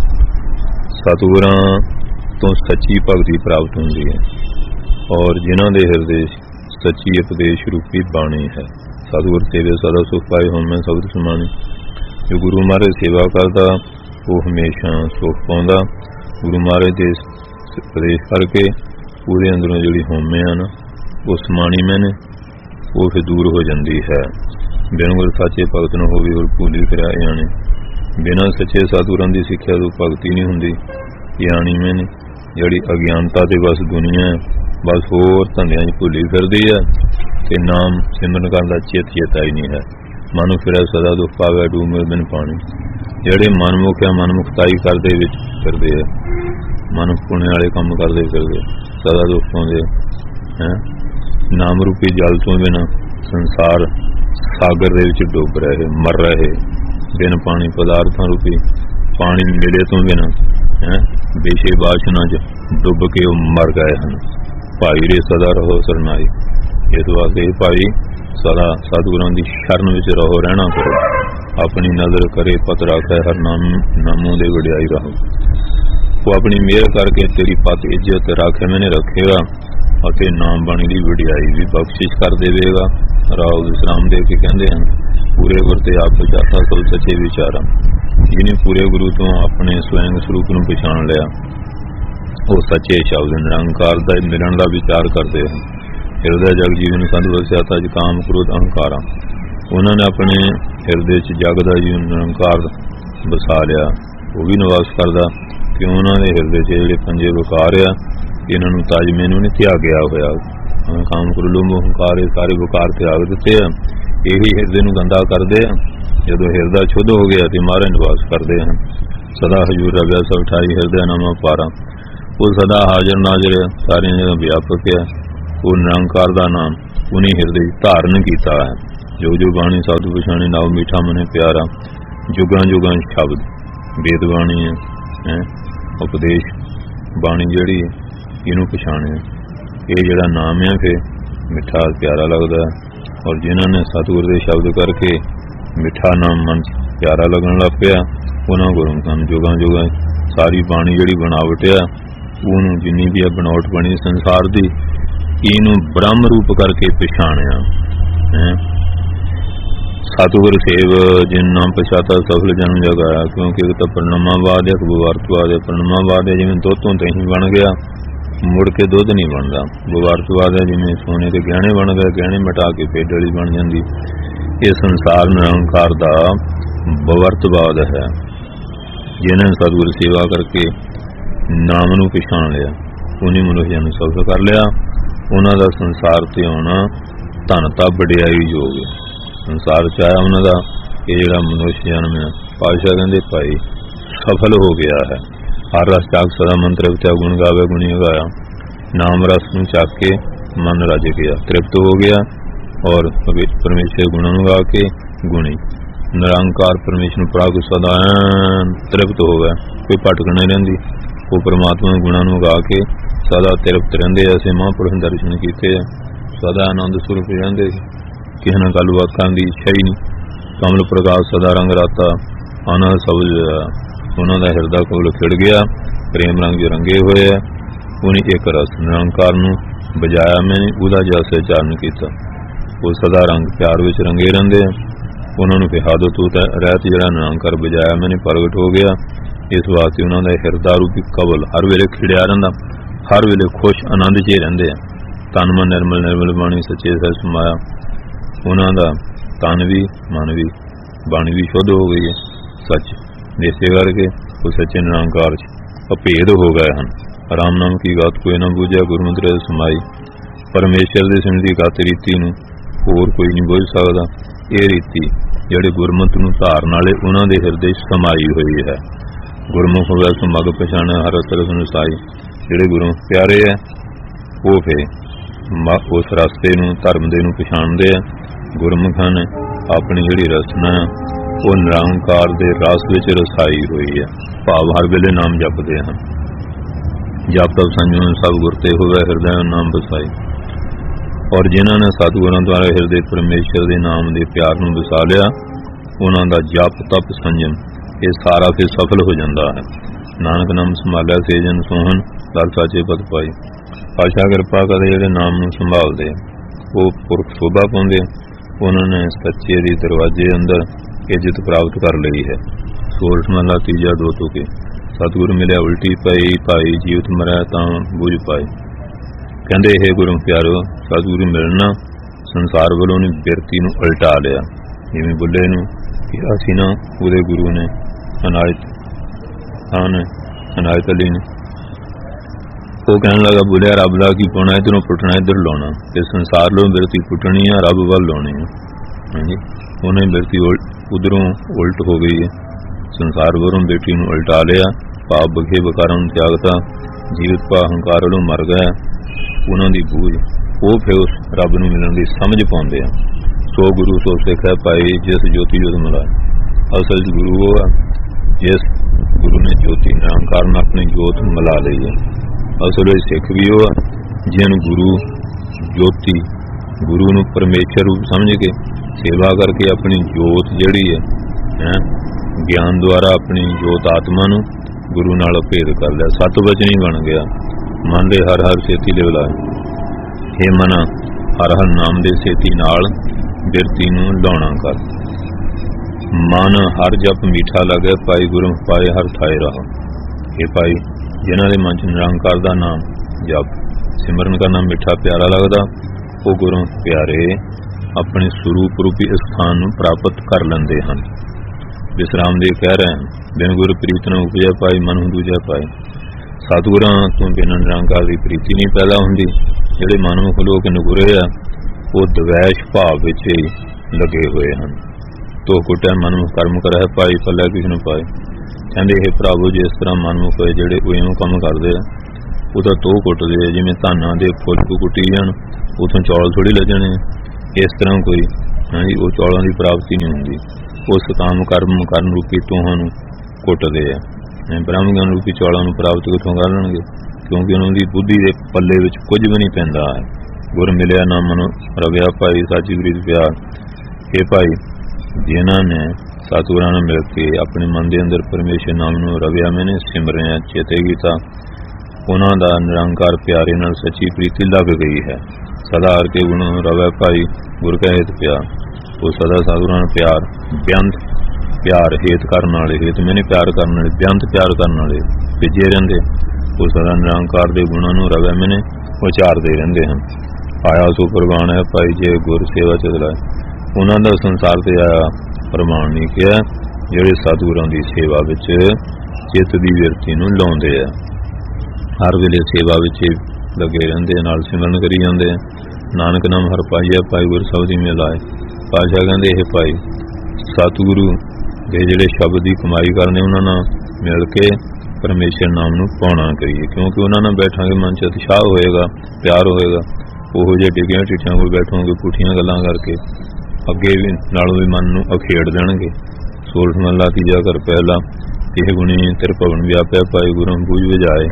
ਸਤਿਗੁਰਾਂ ਤੋਂ ਸੱਚੀ ਭਗਤੀ ਪ੍ਰਾਪਤ ਹੁੰਦੀ ਹੈ ਔਰ ਜਿਨ੍ਹਾਂ ਦੇ ਹਿਰਦੇ ਸੱਚੀ ਉਪਦੇਸ਼ ਰੂਪੀ ਬਾਣੀ ਹੈ। ਸਤਿਗੁਰ ਸੇਵੇ ਸਦਾ ਸੁਖ ਪਾਏ ਹੁਣ ਮੈਂ ਸ਼ਬਦ ਸਮਾਣੀ। ਜੋ ਗੁਰੂ ਮਹਾਰਾਜ ਸੇਵਾ ਕਰਦਾ ਉਹ ਹਮੇਸ਼ਾ ਸੁਖ ਪਾਉਂਦਾ। ਗੁਰੂ ਮਹਾਰਾਜ ਦੇ ਉਪਦੇਸ਼ ਕਰਕੇ ਪੂਰੇ ਅੰਦਰੋਂ ਜਿਹੜੀ ਹੋਮੇ ਹਨ ਉਹ ਸਮਾਣੀ ਮੈਨੇ ਉਹ ਫਿਰ ਦੂਰ ਹੋ ਜਾਂਦੀ ਹੈ। ਬਿਨ ਗੁਰ ਸੱਚੇ ਭਗਤ ਨੂੰ ਹੋਵੇ ਹੋਰ ਭੂਲੀ ਫਿਰਿਆ ਆਣੇ। ਬਿਨਾਂ ਸੱਚੇ ਸਤਿਗੁਰਾਂ ਦੀ ਸਿੱਖਿਆ ਤੋਂ ਭਗਤੀ ਨਹੀਂ ਹੁੰਦੀ। ਆਣੀ ਮੈਨੇ ਜਿਹੜੀ ਅਗਿਆਨਤਾ ਤੇ ਬਸ ਦੁਨੀਆ ਬਸ ਹੋਰ ਧੰਦਿਆਂ 'ਚ ਭੁੱਲੀ ਫਿਰਦੀ ਹੈ ਤੇ ਨਾਮ ਸਿਮਰਨ ਕਰਨ ਦਾ ਚੇਤਾ ਹੀ ਨਹੀਂ ਹੈ। ਮਨ ਫਿਰਿਆ ਸਦਾ ਦੁੱਖ ਪਾਵੇ ਡੂਮੇ ਬਿਨ ਪਾਣੀ। ਜਿਹੜੇ ਮਨਮੁਖ ਆ ਮਨਮੁਖਤਾਈ ਕਰਦੇ ਵਿੱਚ ਫਿਰਦੇ ਆ, ਮਨ ਪੁਣੇ ਵਾਲੇ ਕੰਮ ਕਰਦੇ ਫਿਰਦੇ, ਸਦਾ ਦੁੱਖ ਪਾਉਂਦੇ ਹੈ। ਨਾਮ ਰੂਪੀ ਜਲ ਤੋਂ ਬਿਨਾਂ ਸੰਸਾਰ ਸਾਗਰ ਦੇ ਵਿੱਚ ਡੁੱਬ ਰਹੇ ਮਰ ਰਹੇ। ਬਿਨ ਪਾਣੀ ਪਦਾਰਥਾਂ ਰੂਪੀ ਪਾਣੀ ਮਿਲੇ ਤੋਂ ਬਿਨਾਂ ਬੇਸ਼ੇ ਬਾਸ਼ਨਾ 'ਚ ਡੁੱਬ ਕੇ ਉਹ ਮਰ ਗਏ ਹਨ। ਭਾਈ ਰੇ ਸਦਾ ਰਹੋ ਸਰਨਾਈ। ਇਸ ਵਾਸਤੇ ਭਾਈ ਸਦਾ ਸਤਿਗੁਰਾਂ ਦੀ ਸ਼ਰਨ ਵਿੱਚ ਰਹੋ, ਰਹਿਣਾ ਕਰੋ। ਆਪਣੀ ਨਜ਼ਰ ਕਰੇ ਪਤ ਰੱਖੇ ਹਰ ਨਾਮੋਂ ਦੇ ਵਡਿਆਈ ਰਹੋ। ਉਹ ਆਪਣੀ ਮਿਹਰ ਕਰਕੇ ਤੇਰੀ ਪਤ ਇੱਜ਼ਤ ਰਾਖੇ ਮੈਨੇ ਰੱਖੇਗਾ ਅਤੇ ਨਾਮ ਬਾਣੀ ਦੀ ਵਡਿਆਈ ਵੀ ਬਖਸ਼ਿਸ਼ ਕਰ ਦੇਵੇਗਾ। ਰਾਉ ਵਿਸਰਾਮ ਦੇ ਕੇ ਕਹਿੰਦੇ ਹਨ, ਪੂਰੇ ਗੁਰ ਤੇ ਆਪ ਜਾਤਾ ਸੋ ਸੱਚੇ ਵਿਚਾਰਾ। ਜਿਹਨੇ ਪੂਰੇ ਗੁਰੂ ਤੋਂ ਆਪਣੇ ਸਵੈਂਗ ਸਰੂਪ ਨੂੰ ਪਛਾਣ ਲਿਆ, ਉਹ ਸੱਚੇ ਸ਼ਬਦ ਨਿਰੰਕਾਰ ਦਾ ਮਿਲਣ ਦਾ ਵਿਚਾਰ ਕਰਦੇ ਹਨ। ਹਿਰਦੇ ਜਗ ਜੀਵਨ ਸੰਧ ਵਸਿਆ ਤਜ ਕਾਮ ਕ੍ਰੋਧ ਅਹੰਕਾਰਾ। ਉਹਨਾਂ ਨੇ ਆਪਣੇ ਹਿਰਦੇ 'ਚ ਜਗ ਦਾ ਜੀਵਨ ਨਿਰੰਕਾਰ ਵਸਾ ਲਿਆ। ਉਹ ਵੀ ਨਿਵਾਸ ਕਰਦਾ ਕਿ ਉਹਨਾਂ ਦੇ ਹਿਰਦੇ 'ਚ ਜਿਹੜੇ ਪੰਜੇ ਵਿਕਾਰ ਆ, ਇਹਨਾਂ ਨੂੰ ਤਾਜਮੇ ਨੂੰ ਨਹੀਂ ਤਿਆਗਿਆ ਹੋਇਆ। ਕਾਮ ਕ੍ਰੋਧ ਲੋਭ ਅਹੰਕਾਰ ਇਹ ਸਾਰੇ ਵਿਕਾਰ ਤਿਆਗ ਦਿੱਤੇ ਆ। ਇਹੀ ਹਿਰਦੇ ਨੂੰ ਗੰਦਾ ਕਰਦੇ ਆ। ਜਦੋਂ ਹਿਰਦਾ ਸ਼ੁੱਧ ਹੋ ਗਿਆ ਤੇ ਮਹਾਰਾਜ ਨਿਵਾਸ ਕਰਦੇ ਹਨ। ਸਦਾ ਹਜੂਰ ਰਵਿਆ ਸਭ ਠਾਈ ਹਿਰਦਾ ਨਾਮਾ ਪਾਰਾ। ਉਹ ਸਦਾ ਹਾਜ਼ਰ ਨਾਜ਼ਰ ਸਾਰਿਆਂ ਜਗ੍ਹਾ ਵਿਆਪਕ ਹੈ। ਉਹ ਨਿਰੰਕਾਰ ਦਾ ਨਾਮ ਉਹਨੇ ਹਿਰਦੇ ਧਾਰਨ ਕੀਤਾ ਹੈ। ਜੋ ਜੋ ਬਾਣੀ ਸਾਧੂ ਪਛਾਣੇ ਨਾਉ ਮੀਠਾ ਮਨੇ ਪਿਆਰਾ। ਜੁਗਾਂ ਜੁਗਾਂ ਸ਼ਬਦ ਵੇਦ ਬਾਣੀ ਹੈ, ਉਪਦੇਸ਼ ਬਾਣੀ ਜਿਹੜੀ ਇਹਨੂੰ ਪਛਾਣਿਆ। ਇਹ ਜਿਹੜਾ ਨਾਮ ਹੈ ਫਿਰ ਮਿੱਠਾ ਪਿਆਰਾ ਲੱਗਦਾ। ਔਰ ਜਿਨ੍ਹਾਂ ਨੇ ਸਤਿਗੁਰ ਦੇ ਸ਼ਬਦ ਕਰਕੇ ਮਿੱਠਾ ਨਾਮ ਮਨ ਪਿਆਰਾ ਲੱਗਣ ਲੱਗ ਪਿਆ, ਉਹਨਾਂ ਗੁਰਮੁਖਾਂ ਨੂੰ ਜੁਗਾਂ ਜੁਗਾਂ ਸਾਰੀ ਬਾਣੀ ਜਿਹੜੀ ਬਣਾਵਟ ਆ, ਉਹਨੂੰ ਜਿੰਨੀ ਵੀ ਬਣਾਵਟ ਬਣੀ ਸੰਸਾਰ ਦੀ, ਇਹਨੂੰ ਬ੍ਰਹਮ ਰੂਪ ਕਰਕੇ ਪਛਾਣਿਆ ਹੈ। ਸਤਿਗੁਰ ਸੇਵ ਜਿਨ ਨਾਮ ਪਛਾਤਾ ਸਫਲ ਜਨਮ ਜਗਾਇਆ। ਕਿਉਂਕਿ ਇੱਕ ਤਾਂ ਪਰਣਮਾਵਾਦ ਹੈ, ਬੁਵਾਰਤਵਾਦ ਹੈ। ਪਰਣਮਾਵਾਦ ਹੈ ਜਿਵੇਂ ਦੁੱਧ ਤੋਂ ਦਹੀਂ ਬਣ ਗਿਆ, ਮੁੜ ਕੇ ਦੁੱਧ ਨਹੀਂ ਬਣਦਾ। ਬੁਵਾਰਤਵਾਦ ਹੈ ਜਿਵੇਂ ਸੋਨੇ ਦੇ ਗਹਿਣੇ ਬਣ ਗਏ, ਗਹਿਣੇ ਮਿਟਾ ਕੇ ਫੇਰ ਡਲੀ ਬਣ ਜਾਂਦੀ। ਇਹ ਸੰਸਾਰ ਨਿਰੰਕਾਰ ਦਾ ਬਵਰਤਵਾਦ ਹੈ। ਜਿਹਨਾਂ ਨੇ ਸਤਿਗੁਰ ਸੇਵਾ ਕਰਕੇ ਨਾਮ ਨੂੰ ਪਛਾਣ ਲਿਆ, ਉਹਨੇ ਮਨੁੱਖਿਆਂ ਨੂੰ ਸਫਲ ਕਰ ਲਿਆ। ਉਹਨਾਂ ਦਾ ਸੰਸਾਰ ਤੇ ਆਉਣਾ ਧਨਤਾ ਵਡਿਆਈ ਯੋਗ ਸੰਸਾਰ ਚ ਆਇਆ ਉਹਨਾਂ ਦਾ। ਇਹ ਜਿਹੜਾ ਮਨੁੱਖ ਜਨਮ ਹੈ, ਪਾਤਸ਼ਾਹ ਕਹਿੰਦੇ ਭਾਈ ਸਫਲ ਹੋ ਗਿਆ ਹੈ। ਹਰ ਰਸ ਚਾਕ ਸਦਾ ਮਨ ਤ੍ਰਿਪਤ ਗੁਣ ਗਾਵੇ ਗੁਣੀ ਗਾਇਆ। ਨਾਮ ਰਸ ਨੂੰ ਚੱਕ ਕੇ ਮਨ ਰਜ ਗਿਆ, ਤ੍ਰਿਪਤ ਹੋ ਗਿਆ। ਔਰ ਪਰਮੇਸ਼ਰ ਗੁਣਾਂ ਨੂੰ ਗਾ ਕੇ ਗੁਣੀ ਨਿਰੰਕਾਰ ਪਰਮੇਸ਼ਰ ਨੂੰ ਪ੍ਰਾਗ ਸਦਾ ਤ੍ਰਿਪਤ ਹੋ ਗਿਆ, ਕੋਈ ਭਟਕ ਨਹੀਂ ਰਹਿੰਦੀ। ਉਹ ਪਰਮਾਤਮਾ ਦੇ ਗੁਣਾਂ ਨੂੰ ਗਾ ਕੇ ਸਦਾ ਤ੍ਰਿਪਤ ਰਹਿੰਦੇ। ਅਸੀਂ ਮਹਾਂਪੁਰਖ ਦਰਸ਼ਨ ਕੀਤੇ ਆ, ਸਦਾ ਆਨੰਦ ਸਰੂਪ ਰਹਿੰਦੇ। ਕਿਸੇ ਨਾਲ ਗੱਲਬਾਤ ਕਰਨ ਦੀ ਇੱਛਾ ਹੀ ਨਹੀਂ। ਕਮਲ ਪ੍ਰਕਾਸ਼ ਸਦਾ ਰੰਗ ਰਾਤਾ ਆਨੰਦ ਸਬਜ। ਉਹਨਾਂ ਦਾ ਹਿਰਦਾ ਕੋਲ ਖਿੜ ਗਿਆ, ਪ੍ਰੇਮ ਰੰਗ ਜੋ ਰੰਗੇ ਹੋਏ ਆ। ਉਹਨੇ ਇੱਕ ਰਸ ਨਿਰੰਕਾਰ ਨੂੰ ਬਜਾਇਆ, ਮੈਂ ਉਹਦਾ ਜਸ ਚਾਰਨ ਕੀਤਾ। ਉਹ ਸਦਾ ਰੰਗ ਪਿਆਰ ਵਿੱਚ ਰੰਗੇ ਰਹਿੰਦੇ ਆ। ਉਹਨਾਂ ਨੂੰ ਕਿਹਾ ਦੋ ਤੂੰ ਰਹਿਤ ਜਿਹੜਾ ਨਿਰੰਕਾਰ ਬਜਾਇਆ ਮੈਨੇ ਪ੍ਰਗਟ ਹੋ ਗਿਆ। ਇਸ ਵਾਸਤੇ ਉਹਨਾਂ ਦਾ ਹਿਰਦਾ ਰੂਪੀ ਕਵਲ ਹਰ ਵੇਲੇ ਖਿੜਿਆ ਰਹਿੰਦਾ, ਹਰ ਵੇਲੇ ਖੁਸ਼ ਆਨੰਦ 'ਚ ਰਹਿੰਦੇ ਆ। ਤਨ ਮਨ ਨਿਰਮਲ ਬਾਣੀ ਸੱਚੇ ਸਹਿ ਸਮਾਇਆ। ਉਹਨਾਂ ਦਾ ਤਨ ਵੀ ਮਨ ਵੀ ਬਾਣੀ ਵੀ ਸ਼ੁੱਧ ਹੋ ਗਈ ਹੈ ਸੱਚ ਦੇਸੇ ਕਰਕੇ। ਉਹ ਸੱਚੇ ਨਿਰੰਕਾਰ 'ਚ ਅਭੇਦ ਹੋ ਗਏ ਹਨ। ਰਾਮ ਨਾਮ ਕੀ ਗਾਤ ਕੋਈ ਨਾ ਬੂਝਿਆ, ਗੁਰਮਤਿ ਸਮਾਈ। ਪਰਮੇਸ਼ਰ ਦੇ ਸਿਮਰਨ ਦੀ ਗਤ ਰੀਤੀ ਨੂੰ ਹੋਰ ਕੋਈ ਨਹੀਂ ਬੁੱਝ ਸਕਦਾ। ਇਹ ਰੀਤੀ ਜਿਹੜੇ ਗੁਰਮਤਿ ਨੂੰ ਧਾਰਨ ਵਾਲੇ, ਉਹਨਾਂ ਦੇ ਹਿਰਦੇ 'ਚ ਸਮਾਈ ਹੋਈ ਹੈ। ਗੁਰਮੁਖ ਹੋਇਆ ਸੋ ਮਗ ਪਛਾਣਿਆ, ਹਰ ਤਰਸ ਨੂੰ ਸਾਈ। ਜਿਹੜੇ ਗੁਰੂ ਪਿਆਰੇ ਹੈ ਉਹ ਫਿਰ ਉਸ ਰਸਤੇ ਨੂੰ, ਧਰਮ ਦੇ ਨੂੰ ਪਛਾਣਦੇ ਆ। ਗੁਰਮੁਖਾਂ ਨੇ ਆਪਣੀ ਜਿਹੜੀ ਰਚਨਾ ਉਹ ਨਿਰੰਕਾਰ ਦੇ ਰਸ ਵਿੱਚ ਰਸਾਈ ਹੋਈ ਹੈ। ਭਾਵ ਹਰ ਵੇਲੇ ਨਾਮ ਜਪਦੇ ਹਨ। ਜਪ ਤਪ ਸੰਜਮ ਸਭ ਗੁਰ ਤੇ ਹੋਵੇ, ਹਿਰਦਾ ਨਾਮ ਵਸਾਈ। ਔਰ ਜਿਨ੍ਹਾਂ ਨੇ ਸਤਿਗੁਰਾਂ ਦੁਆਰਾ ਹਿਰਦੇ ਪਰਮੇਸ਼ਰ ਦੇ ਨਾਮ ਦੇ ਪਿਆਰ ਨੂੰ ਵਸਾ ਲਿਆ, ਉਹਨਾਂ ਦਾ ਜਪ ਤਪ ਸੰਜਮ ਇਹ ਸਾਰਾ ਫਿਰ ਸਫਲ ਹੋ ਜਾਂਦਾ ਹੈ। ਨਾਨਕ ਨਾਮ ਸੰਭਾਲਿਆ ਸੇਜਨ ਸੋਹਣ, ਦਰ ਸਾਚੇ ਪਦ ਪਾਈ। ਪਾਤਸ਼ਾਹ ਕਿਰਪਾ ਕਰਦੇ ਜਿਹੜੇ ਨਾਮ ਨੂੰ ਸੰਭਾਲਦੇ ਉਹ ਪੁਰਖ ਸ਼ੋਭਾ ਪਾਉਂਦੇ। ਉਹਨਾਂ ਨੇ ਸੱਚੇ ਦੇ ਦਰਵਾਜ਼ੇ ਅੰਦਰ ਇੱਜ਼ਤ ਪ੍ਰਾਪਤ ਕਰ ਲਈ ਹੈ। ਸੋਰਠ ਮਹਲਾ ਤੀਜਾ ਦੋ ਤੁਕੇ। ਸਤਿਗੁਰ ਮਿਲਿਆ ਉਲਟੀ ਪਈ ਭਾਈ, ਜੀਵਤ ਮਰਿਆ ਤਾਂ ਬੁਝ ਪਾਏ। ਕਹਿੰਦੇ ਇਹ ਗੁਰੂ ਪਿਆਰੋ, ਸਤਿਗੁਰੂ ਮਿਲਣਾ ਸੰਸਾਰ ਵੱਲੋਂ ਨੇ ਬਿਰਤੀ ਨੂੰ ਉਲਟਾ ਲਿਆ। ਜਿਵੇਂ ਬੁੱਲੇ ਨੂੰ ਕਿਹਾ ਸੀ ਨਾ, ਉਹਦੇ ਗੁਰੂ ਨੇ ਅਨਾਇਤ ਅਲੀ ਨੇ, ਉਹ ਕਹਿਣ ਲੱਗਾ ਬੁਲਿਆ ਰੱਬ ਦਾ ਕੀ ਪਾਉਣਾ, ਇੱਧਰੋਂ ਪੁੱਟਣਾ ਇੱਧਰ ਲਾਉਣਾ। ਤੇ ਸੰਸਾਰ ਲੋਂ ਬਿਰਤੀ ਪੁੱਟਣੀ ਆ, ਰੱਬ ਵੱਲ ਲਾਉਣੀ ਆ। ਹਾਂਜੀ, ਉਹਨੇ ਬਿਰਤੀ ਉਧਰੋਂ ਉਲਟ ਹੋ ਗਈ ਹੈ। ਸੰਸਾਰ ਵੱਲੋਂ ਬੇਟੀ ਨੂੰ ਉਲਟਾ ਲਿਆ। ਪਾਪ ਬਖੇ ਬਕਾਰਾਂ ਨੂੰ ਤਿਆਗਤਾ। ਜੀਵਤ ਪਾ ਹੰਕਾਰ ਵੱਲੋਂ ਮਰ ਗਿਆ। ਉਹਨਾਂ ਦੀ ਬੂਝ ਉਹ ਫਿਰ ਉਸ ਰੱਬ ਨੂੰ ਮਿਲਣ ਦੀ ਸਮਝ ਪਾਉਂਦੇ ਆ। ਸੋ ਗੁਰੂ ਸੋ ਸਿੱਖ ਹੈ ਭਾਈ, ਜਿਸ ਜੋਤੀ ਜੋਤ ਮਿਲਾਏ। ਅਸਲ ਚ ਗੁਰੂ ਉਹ ਆ ਜਿਸ ਗੁਰੂ ਨੇ ਜੋਤੀ ਨਿਰੰਕਾਰ ਨਾਲ ਆਪਣੀ ਜੋਤ ਮਿਲਾ ਲਈ ਹੈ। ਅਸਲ ਵਿੱਚ ਸਿੱਖ ਵੀ ਉਹ ਆ ਜਿਹਨੂੰ ਗੁਰੂ ਜੋਤੀ, ਗੁਰੂ ਨੂੰ ਪਰਮੇਸ਼ਰ ਰੂਪ ਸਮਝ ਕੇ ਸੇਵਾ ਕਰਕੇ ਆਪਣੀ ਜੋਤ ਜਿਹੜੀ ਹੈ ਗਿਆਨ ਦੁਆਰਾ ਆਪਣੀ ਜੋਤ ਆਤਮਾ ਨੂੰ ਗੁਰੂ ਨਾਲ ਭੇਦ ਕਰ ਲਿਆ, ਸਤ ਵਚਨੀ ਬਣ ਗਿਆ। ਮਨ ਦੇ ਹਰ ਹਰ ਛੇਤੀ ਲਿਵਲਾਏ। ਹੇ ਮਨਾ, ਹਰ ਹਰ ਨਾਮ ਦੇ ਛੇਤੀ ਨਾਲ ਬਿਰਤੀ ਨੂੰ ਲਾਉਣਾ ਕਰ। ਮਨ ਹਰ ਜਪ ਮੀਠਾ ਲੱਗੇ, ਭਾਈ ਗੁਰੂ ਪਾਏ ਹਰ ਥਾਏ ਰਹੋ। ਇਹ ਭਾਈ ਜਿਨ੍ਹਾਂ ਦੇ ਮਨ ਚ ਨਿਰੰਕਾਰ ਦਾ ਨਾਮ ਜਪ ਸਿਮਰਨ ਕਰਨਾ ਮਿੱਠਾ ਪਿਆਰਾ ਲੱਗਦਾ, ਉਹ ਗੁਰੂ ਪਿਆਰੇ ਆਪਣੇ ਸਰੂਪ ਰੂਪੀ ਸਥਾਨ ਨੂੰ ਪ੍ਰਾਪਤ ਕਰ ਲੈਂਦੇ ਹਨ। ਵਿਸਰਾਮ ਦੇ ਕਹਿ ਰਹੇ ਹਨ, ਬਿਨ ਗੁਰ ਪ੍ਰੀਤ ਨੂੰ ਉਪਜਿਆ ਪਾਈ, ਮਨ ਦੂਜਾ ਪਾਈ। ਸਤਿਗੁਰਾਂ ਤੋਂ ਬਿਨਾਂ ਨਿਰੰਕਾਰ ਦੀ ਪ੍ਰੀਤੀ ਨਹੀਂ ਪੈਦਾ ਹੁੰਦੀ। ਜਿਹੜੇ ਮਨਮੁਖ ਲੋਕ ਨਗੁਰੇ ਆ, ਉਹ ਦਵੈਸ਼ ਭਾਵ ਵਿੱਚ ਹੀ ਲੱਗੇ ਹੋਏ ਹਨ। ਤੋ ਕੁਟੈ ਮਨਮੁਖ ਕਰਮ ਕਰਹਿ ਪਾਈ, ਪੱਲੇ ਕਿਸ ਨੂੰ ਪਾਏ। ਕਹਿੰਦੇ ਇਹ ਪ੍ਰਭੂ ਜਿਸ ਤਰ੍ਹਾਂ ਮਨਮੁਖ ਹੋਏ ਜਿਹੜੇ ਉਹ ਇਉਂ ਕੰਮ ਕਰਦੇ ਆ, ਉਹਦਾ ਤੋਹ ਕੁੱਟਦੇ ਆ ਜਿਵੇਂ ਧਾਨਾਂ ਦੇ ਫੁੱਲ ਕੁੱਟੀ ਜਾਣ, ਉਥੋਂ ਚੌਲ ਥੋੜੀ ਲੱਜਣੇ। ਇਸ ਤਰ੍ਹਾਂ ਕੋਈ ਉਹ ਚੌਲਾਂ ਦੀ ਪ੍ਰਾਪਤੀ ਨਹੀਂ ਹੁੰਦੀ। ਉਸ ਕਾਮ ਕਰਮ ਕਰਨ ਰੂਪੀ ਤੋਹਾਂ ਨੂੰ ਕੁੱਟਦੇ ਆ। ਬ੍ਰਹਮ ਗਿਆਨ ਰੂਪੀ ਚੌਲਾਂ ਨੂੰ ਪ੍ਰਾਪਤ ਕਿੱਥੋਂ ਕਰ ਲੈਣਗੇ? ਕਿਉਂਕਿ ਉਹਨਾਂ ਦੀ ਬੁੱਧੀ ਦੇ ਪੱਲੇ ਵਿੱਚ ਕੁਝ ਵੀ ਨਹੀਂ ਪੈਂਦਾ ਹੈ। ਗੁਰ ਮਿਲਿਆ ਨਾ ਮਨ ਰਵਿਆ ਭਾਈ, ਸਾਚੀ ਪ੍ਰੀਤ ਪਿਆਰ। ਇਹ ਭਾਈ ਜਿਨ੍ਹਾਂ ਨੇ ਸਤਿਗੁਰਾਂ ਨਾਲ ਮਿਲ ਕੇ ਆਪਣੇ ਮਨ ਦੇ ਅੰਦਰ ਪਰਮੇਸ਼ਰ ਨਾਮ ਨੂੰ ਰਵਿਆ ਮੈਨੇ ਸਿਮਰਿਆ ਚੇਤੇ ਕੀਤਾ, ਉਹਨਾਂ ਦਾ ਨਿਰੰਕਾਰ ਪਿਆਰੇ ਨਾਲ ਸੱਚੀ ਪ੍ਰੀਤੀ ਲੱਗ ਗਈ ਹੈ। ਸਦਾ ਹਰ ਕੇ ਗੁਣ ਰਵੈ ਭਾਈ, ਗੁਰ ਕੈ ਹਿਤ ਪਿਆਰ। ਉਹ ਸਦਾ ਸਤਿਗੁਰਾਂ ਨਾਲ ਪਿਆਰ ਬੇਅੰਤ ਪਿਆਰ ਹੇਤ ਕਰਨ ਵਾਲੇ, ਹੇਤ ਮੈਨੇ ਪਿਆਰ ਕਰਨ ਵਾਲੇ, ਬੇਅੰਤ ਪਿਆਰ ਕਰਨ ਵਾਲੇ ਭਿੱਜੇ ਰਹਿੰਦੇ। ਉਹ ਸਦਾ ਨਿਰੰਕਾਰ ਦੇ ਗੁਣਾਂ ਨੂੰ ਰਵੈ ਮੈਨੇ ਉਚਾਰਦੇ ਰਹਿੰਦੇ ਹਨ। ਆਇਆ ਸੋ ਪ੍ਰਵਾਨ ਹੈ ਭਾਈ, ਜੇ ਗੁਰ ਸੇਵਾ ਚਲਾਏ। ਉਹਨਾਂ ਦਾ ਸੰਸਾਰ ਤੇ ਆਇਆ ਪ੍ਰਮਾਣ ਨਹੀਂ ਕਿਹਾ, ਜਿਹੜੇ ਸਤਿਗੁਰਾਂ ਦੀ ਸੇਵਾ ਵਿੱਚ ਚਿੱਤ ਦੀ ਵਿਰਤੀ ਨੂੰ ਲਾਉਂਦੇ ਆ, ਹਰ ਵੇਲੇ ਸੇਵਾ ਵਿੱਚ ਲੱਗੇ ਰਹਿੰਦੇ, ਨਾਲ ਸਿਮਰਨ ਕਰੀ ਜਾਂਦੇ ਆ। ਨਾਨਕ ਨਾਮ ਹਰ ਪਾਈਆ, ਭਾਈ ਗੁਰ ਸਬਦ ਹੀ ਮਿਲਾਏ। ਪਾਤਸ਼ਾਹ ਕਹਿੰਦੇ ਇਹ ਭਾਈ ਸਤਿਗੁਰੂ ਦੇ ਜਿਹੜੇ ਸ਼ਬਦ ਦੀ ਕਮਾਈ ਕਰਨੇ, ਉਹਨਾਂ ਨਾਲ ਮਿਲ ਕੇ ਪਰਮੇਸ਼ਰ ਨਾਮ ਨੂੰ ਪਾਉਣਾ ਕਰੀਏ। ਕਿਉਂਕਿ ਉਹਨਾਂ ਨਾਲ ਬੈਠਾਂਗੇ ਮਨ 'ਚ ਉਤਸ਼ਾਹ ਹੋਏਗਾ, ਪਿਆਰ ਹੋਏਗਾ। ਉਹੋ ਜਿਹੇ ਡਿੱਗੀਆਂ ਢਿੱਠਿਆਂ ਕੋਲ ਬੈਠੋਗੇ ਪੁੱਠੀਆਂ ਗੱਲਾਂ ਕਰਕੇ, ਅੱਗੇ ਵੀ ਨਾਲੋਂ ਵੀ ਮਨ ਨੂੰ ਅਖੇੜ ਦੇਣਗੇ। ਸੋਲਠ ਮਹਲਾ ਤੀਜਾ ਘਰ ਪਹਿਲਾ, ਇਹ ਗੁਣੀ ਤਿਰ ਭਵਨ ਵਿਆਪਿਆ, ਭਾਈ ਗੁਰੂ ਬੂਝ ਵਜਾਏ।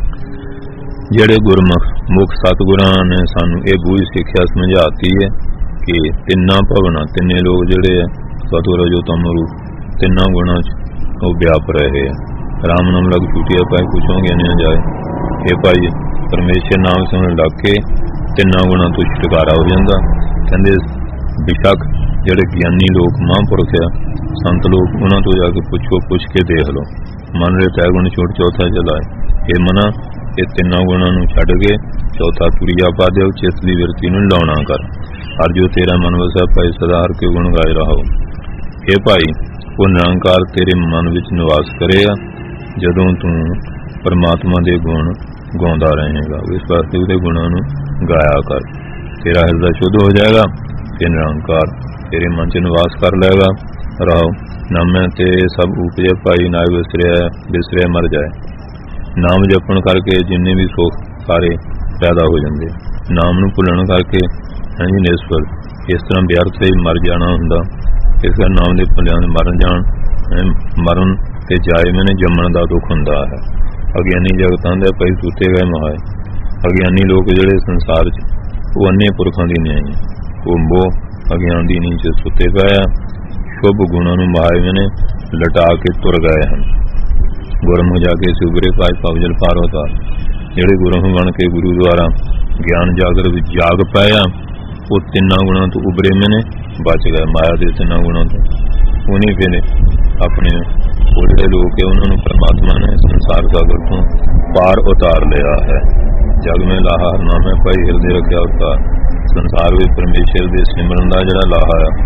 ਜਿਹੜੇ ਗੁਰਮੁਖ ਸਤਿਗੁਰਾਂ ਨੇ ਸਾਨੂੰ ਇਹ ਬੂਝ ਸਿੱਖਿਆ ਸਮਝਾਤੀ ਹੈ ਕਿ ਤਿੰਨਾਂ ਭਵਨਾਂ, ਤਿੰਨੇ ਲੋਕ ਜਿਹੜੇ ਆ ਸਤਿਗੁਰ ਜੋ ਤਮ ਰੂਪ ਤਿੰਨਾਂ ਗੁਣਾਂ 'ਚ ਉਹ ਵਿਆਪ ਰਹੇ ਆ। ਰਾਮ ਨਾਮ ਲਗ ਛੁੱਟਿਆ ਪਾਏ, ਪੁੱਛੋ ਗਿਆਨਿਆ ਜਾਏ। ਇਹ ਭਾਈ ਪਰਮੇਸ਼ਰ ਨਾਮ ਸੁਣਨ ਲੱਗ ਕੇ ਤਿੰਨਾਂ ਗੁਣਾਂ ਤੋਂ ਛੁਟਕਾਰਾ ਹੋ ਜਾਂਦਾ। ਕਹਿੰਦੇ ਬੇਸ਼ੱਕ ਜਿਹੜੇ ਗਿਆਨੀ ਲੋਕ ਮਹਾਂਪੁਰਖ ਆ, ਸੰਤ ਲੋਕ, ਉਹਨਾਂ ਤੋਂ ਜਾ ਕੇ ਪੁੱਛੋ, ਪੁੱਛ ਕੇ ਦੇਖ ਲਓ। ਮਨ ਰੇ ਤੈ ਗੁਣ ਛੋੜ ਚੌਥਾ ਚਲਾਏ। ਇਹ ਮਨਾ ਇਹ ਤਿੰਨਾਂ ਗੁਣਾਂ ਨੂੰ ਛੱਡ ਕੇ ਚੌਥਾ ਤੁਰੀਆ ਪਾ ਦਿਓ, ਚਿੱਤ ਦੀ ਵਿਰਤੀ ਨੂੰ ਲਾਉਣਾ ਕਰ। ਹਰ ਜੋ ਤੇਰਾ ਮਨ ਵਸਿਆ ਭਾਈ, ਸਦਾ ਹਰ ਕੇ ਗੁਣ ਗਾਏ ਰਹੋ। ਇਹ ਭਾਈ ਉਹ ਨਿਰੰਕਾਰ ਤੇਰੇ ਮਨ ਵਿੱਚ ਨਿਵਾਸ ਕਰੇਗਾ ਜਦੋਂ ਤੂੰ ਪਰਮਾਤਮਾ ਦੇ ਗੁਣ ਗਾਉਂਦਾ ਰਹੇਗਾ। ਇਸ ਵਾਸਤੇ ਉਹਦੇ ਗੁਣਾਂ ਨੂੰ ਗਾਇਆ ਕਰ। ਤੇਰਾ ਹਿਰਦਾ ਸ਼ੁੱਧ ਹੋ ਜਾਏਗਾ ਤੇ ਨਿਰੰਕਾਰ ਤੇਰੇ ਮਨ 'ਚ ਨਿਵਾਸ ਕਰ ਲਏਗਾ। ਰਹੋ ਨਾਮੇ ਤੇ ਸਭ ਉਪਜੇ ਭਾਈ, ਨਾ ਬਿਸਰਿਆ ਮਰ ਜਾਏ। ਨਾਮ ਜਪਣ ਕਰਕੇ ਜਿੰਨੇ ਵੀ ਸੁੱਖ ਸਾਰੇ ਪੈਦਾ ਹੋ ਜਾਂਦੇ। ਨਾਮ ਨੂੰ ਭੁੱਲਣ ਕਰਕੇ ਹਾਂਜੀ ਨਿਸਫਲ, ਇਸ ਤਰ੍ਹਾਂ ਵਿਅਰਥ ਹੀ ਮਰ ਜਾਣਾ ਹੁੰਦਾ। ਇਸ ਕਰਕੇ ਨਾਮ ਦੇ ਭੁੱਲਿਆਂ ਦੇ ਮਰਨ ਤੇ ਜਾਏ ਮੈਨੇ ਜੰਮਣ ਦਾ ਦੁੱਖ ਹੁੰਦਾ ਹੈ। ਅਗਿਆਨੀ ਜਗਤਾਂ ਦੇ ਭਾਈ ਸੁੱਤੇ ਗਏ ਮਹਾਏ। ਅਗਿਆਨੀ ਲੋਕ ਜਿਹੜੇ ਸੰਸਾਰ 'ਚ ਉਹ ਅੰਨੇ ਪੁਰਖਾਂ ਦੀ ਨਿਆਈ, ਉਹ ਮੋਹ ਅਗਿਆਨ ਦੀ ਨੀਂਦ 'ਚ ਸੁੱਤੇ ਪਏ ਆ। ਸ਼ੁਭ ਗੁਣਾਂ ਨੂੰ ਮਾਏ ਮੈਨੇ ਲਟਾ ਕੇ ਤੁਰ ਗਏ ਹਨ। ਗੁਰਮੁਖ ਜਾ ਕੇ ਸੁਬਰੇ ਪਾਏ ਪਵਜਲ ਪਾਰ ਹੋਤਾ। ਜਿਹੜੇ ਗੁਰਮੁਖ ਬਣ ਕੇ ਗੁਰੂ ਦੁਆਰਾ ਗਿਆਨ ਜਾਗਰ ਵਿੱਚ ਜਾਗ ਪਾਇਆ, ਉਹ ਤਿੰਨਾਂ ਗੁਣਾਂ ਤੋਂ ਉਬਰੇ ਮੈਨੇ ਬਚ ਗਏ। ਮਾਇਆ ਦੇ ਤਿੰਨਾਂ ਗੁਣਾਂ ਤੋਂ ਉਹਨੇ ਫਿਰ ਆਪਣੇ ਉਹ ਜਿਹੜੇ ਲੋਕ ਹੈ ਉਹਨਾਂ ਨੂੰ ਪਰਮਾਤਮਾ ਨੇ ਸੰਸਾਰ ਸਾਗਰ ਤੋਂ ਪਾਰ ਉਤਾਰ ਲਿਆ ਹੈ। ਜਗ ਮੇਂ ਲਾਹਾ ਨਾਮ ਹੈ ਭਾਈ, ਹਿਰਦੇ ਰੱਖਿਆ ਉਤਾਰ। ਸੰਸਾਰ ਵਿੱਚ ਪਰਮੇਸ਼ਰ ਦੇ ਸਿਮਰਨ ਦਾ ਜਿਹੜਾ ਲਾਹਾ ਆ,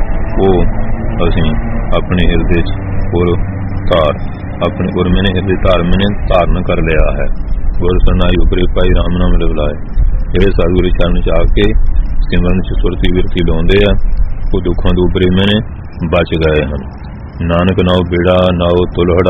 ਉਹ ਅਸੀਂ ਆਪਣੇ ਹਿਰਦੇ 'ਚ ਹੋਰ ਧਾਰ, ਆਪਣੇ ਗੁਰ ਮੈਨੇ ਹਿਰਦੇ ਧਾਰ ਮੈਨੇ ਧਾਰਨ ਕਰ ਲਿਆ ਹੈ। ਗੁਰ ਸਰਨਾਈ ਉਪਰੇ ਭਾਈ, ਰਾਮ ਨਾਮ ਲਿਵਲਾਏ। ਜਿਹੜੇ ਸਤਿਗੁਰੂ ਚਰਨ 'ਚ ਆ ਕੇ ਸਿਮਰਨ 'ਚ ਸੁਰਤੀ ਵਿਰਤੀ ਲਾਉਂਦੇ ਆ, ਉਹ ਦੁੱਖਾਂ ਤੋਂ ਉਪਰੇ ਮੈਨੇ ਬਚ ਗਏ ਹਨ। ਨਾਨਕ ਨਾਉ ਬੇੜਾ ਨਾਉ ਤੁਲਹੜਾ,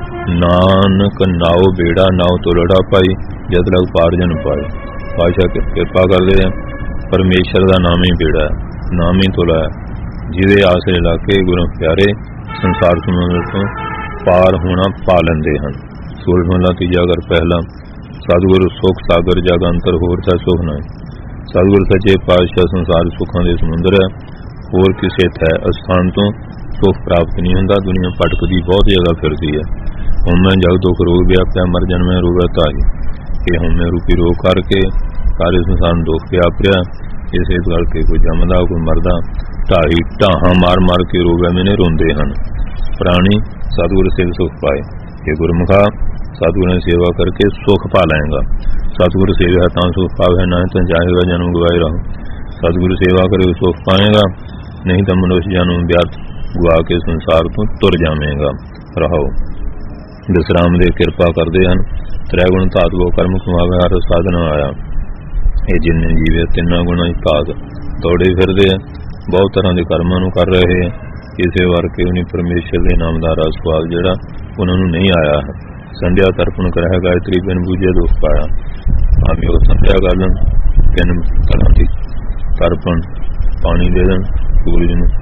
ਨਾਨਕ ਨਾਉ ਬੇੜਾ ਨਾਉ ਤੁਲਹੜਾ ਭਾਈ, ਜਦ ਲਗ ਪਾਰਜਨ ਪਾਏ। ਪਾਤਸ਼ਾਹ ਕਿਰਪਾ ਕਰਦੇ ਆ, ਪਰਮੇਸ਼ਰ ਦਾ ਨਾਮ ਹੀ ਬੇੜਾ ਹੈ, ਨਾਮ ਹੀ ਤੁਲਾ ਹੈ। ਜਿਹਦੇ ਆਸਰੇ ਲਾ ਕੇ ਗੁਰੂ ਪਿਆਰੇ ਸੰਸਾਰ ਸਮੁੰਦਰ ਤੋਂ ਪਾਰ ਹੋਣਾ ਪਾ ਲੈਂਦੇ ਹਨ। ਸੋਲਠ ਮਹਲਾ ਤੀਜਾ ਘਰ ਪਹਿਲਾ, ਸਤਿਗੁਰੂ ਸੁਖ ਸਾਗਰ ਜਗ ਅੰਤਰ, ਹੋਰ ਤਾਂ ਸੁਖ ਨਾ। ਸਤਿਗੁਰੂ ਸੱਚੇ ਪਾਤਸ਼ਾਹ ਸੰਸਾਰ ਸੁੱਖਾਂ ਦੇ ਸਮੁੰਦਰ ਹੈ। ਹੋਰ ਕਿਸੇ ਥੈ ਅਸਥਾਨ ਤੋਂ ਸੁੱਖ ਪ੍ਰਾਪਤ ਨਹੀਂ ਹੁੰਦਾ। ਦੁਨੀਆ ਭਟਕਦੀ ਬਹੁਤ ਜਗ੍ਹਾ ਫਿਰਦੀ ਹੈ, होमे जग दुख रोग व्याप्या मर जन्मे रोग ताई। ये होमे रूपी रोग करके सारे संसार दुख व्यापरिया। इस करके कोई जमदा कोई मरदा ढाई ढाहां मार मार के रोवे मैंने रोंदे हैं। प्राणी सतगुर सेव सुख पाए। ये गुरमुखा सतगुर ने सेवा करके सुख पा लेगा। सतगुर सेवा है तां सुख पावे, ना तो चाहेगा जन्म गवाए रहो। सतगुरु सेवा करे सुख पाएगा, नहीं तो मनुष्य जन्म व्यर्थ गुआ के संसार तो तुर जावेगा। रहो विश्राम दे कृपा करते हैं। त्रैगुण धातु कर्म कमावे हर साधन आया। ये जिन्ने जीवे तिना गुणा भाग दौड़े फिरते हैं। बहुत तरह के कर्मां नूं कर रहे हैं। किसी वर्के उन्हें परमेश्वर के नाम का रस स्वाद जिहड़ा उन्होंने नहीं आया है। संध्या तर्पण कराया गायत्री बिन बूझे दुख पाया। भावें वो संध्या कर लें, 3 तरह की तर्पण पानी दे दें सूरज नूं,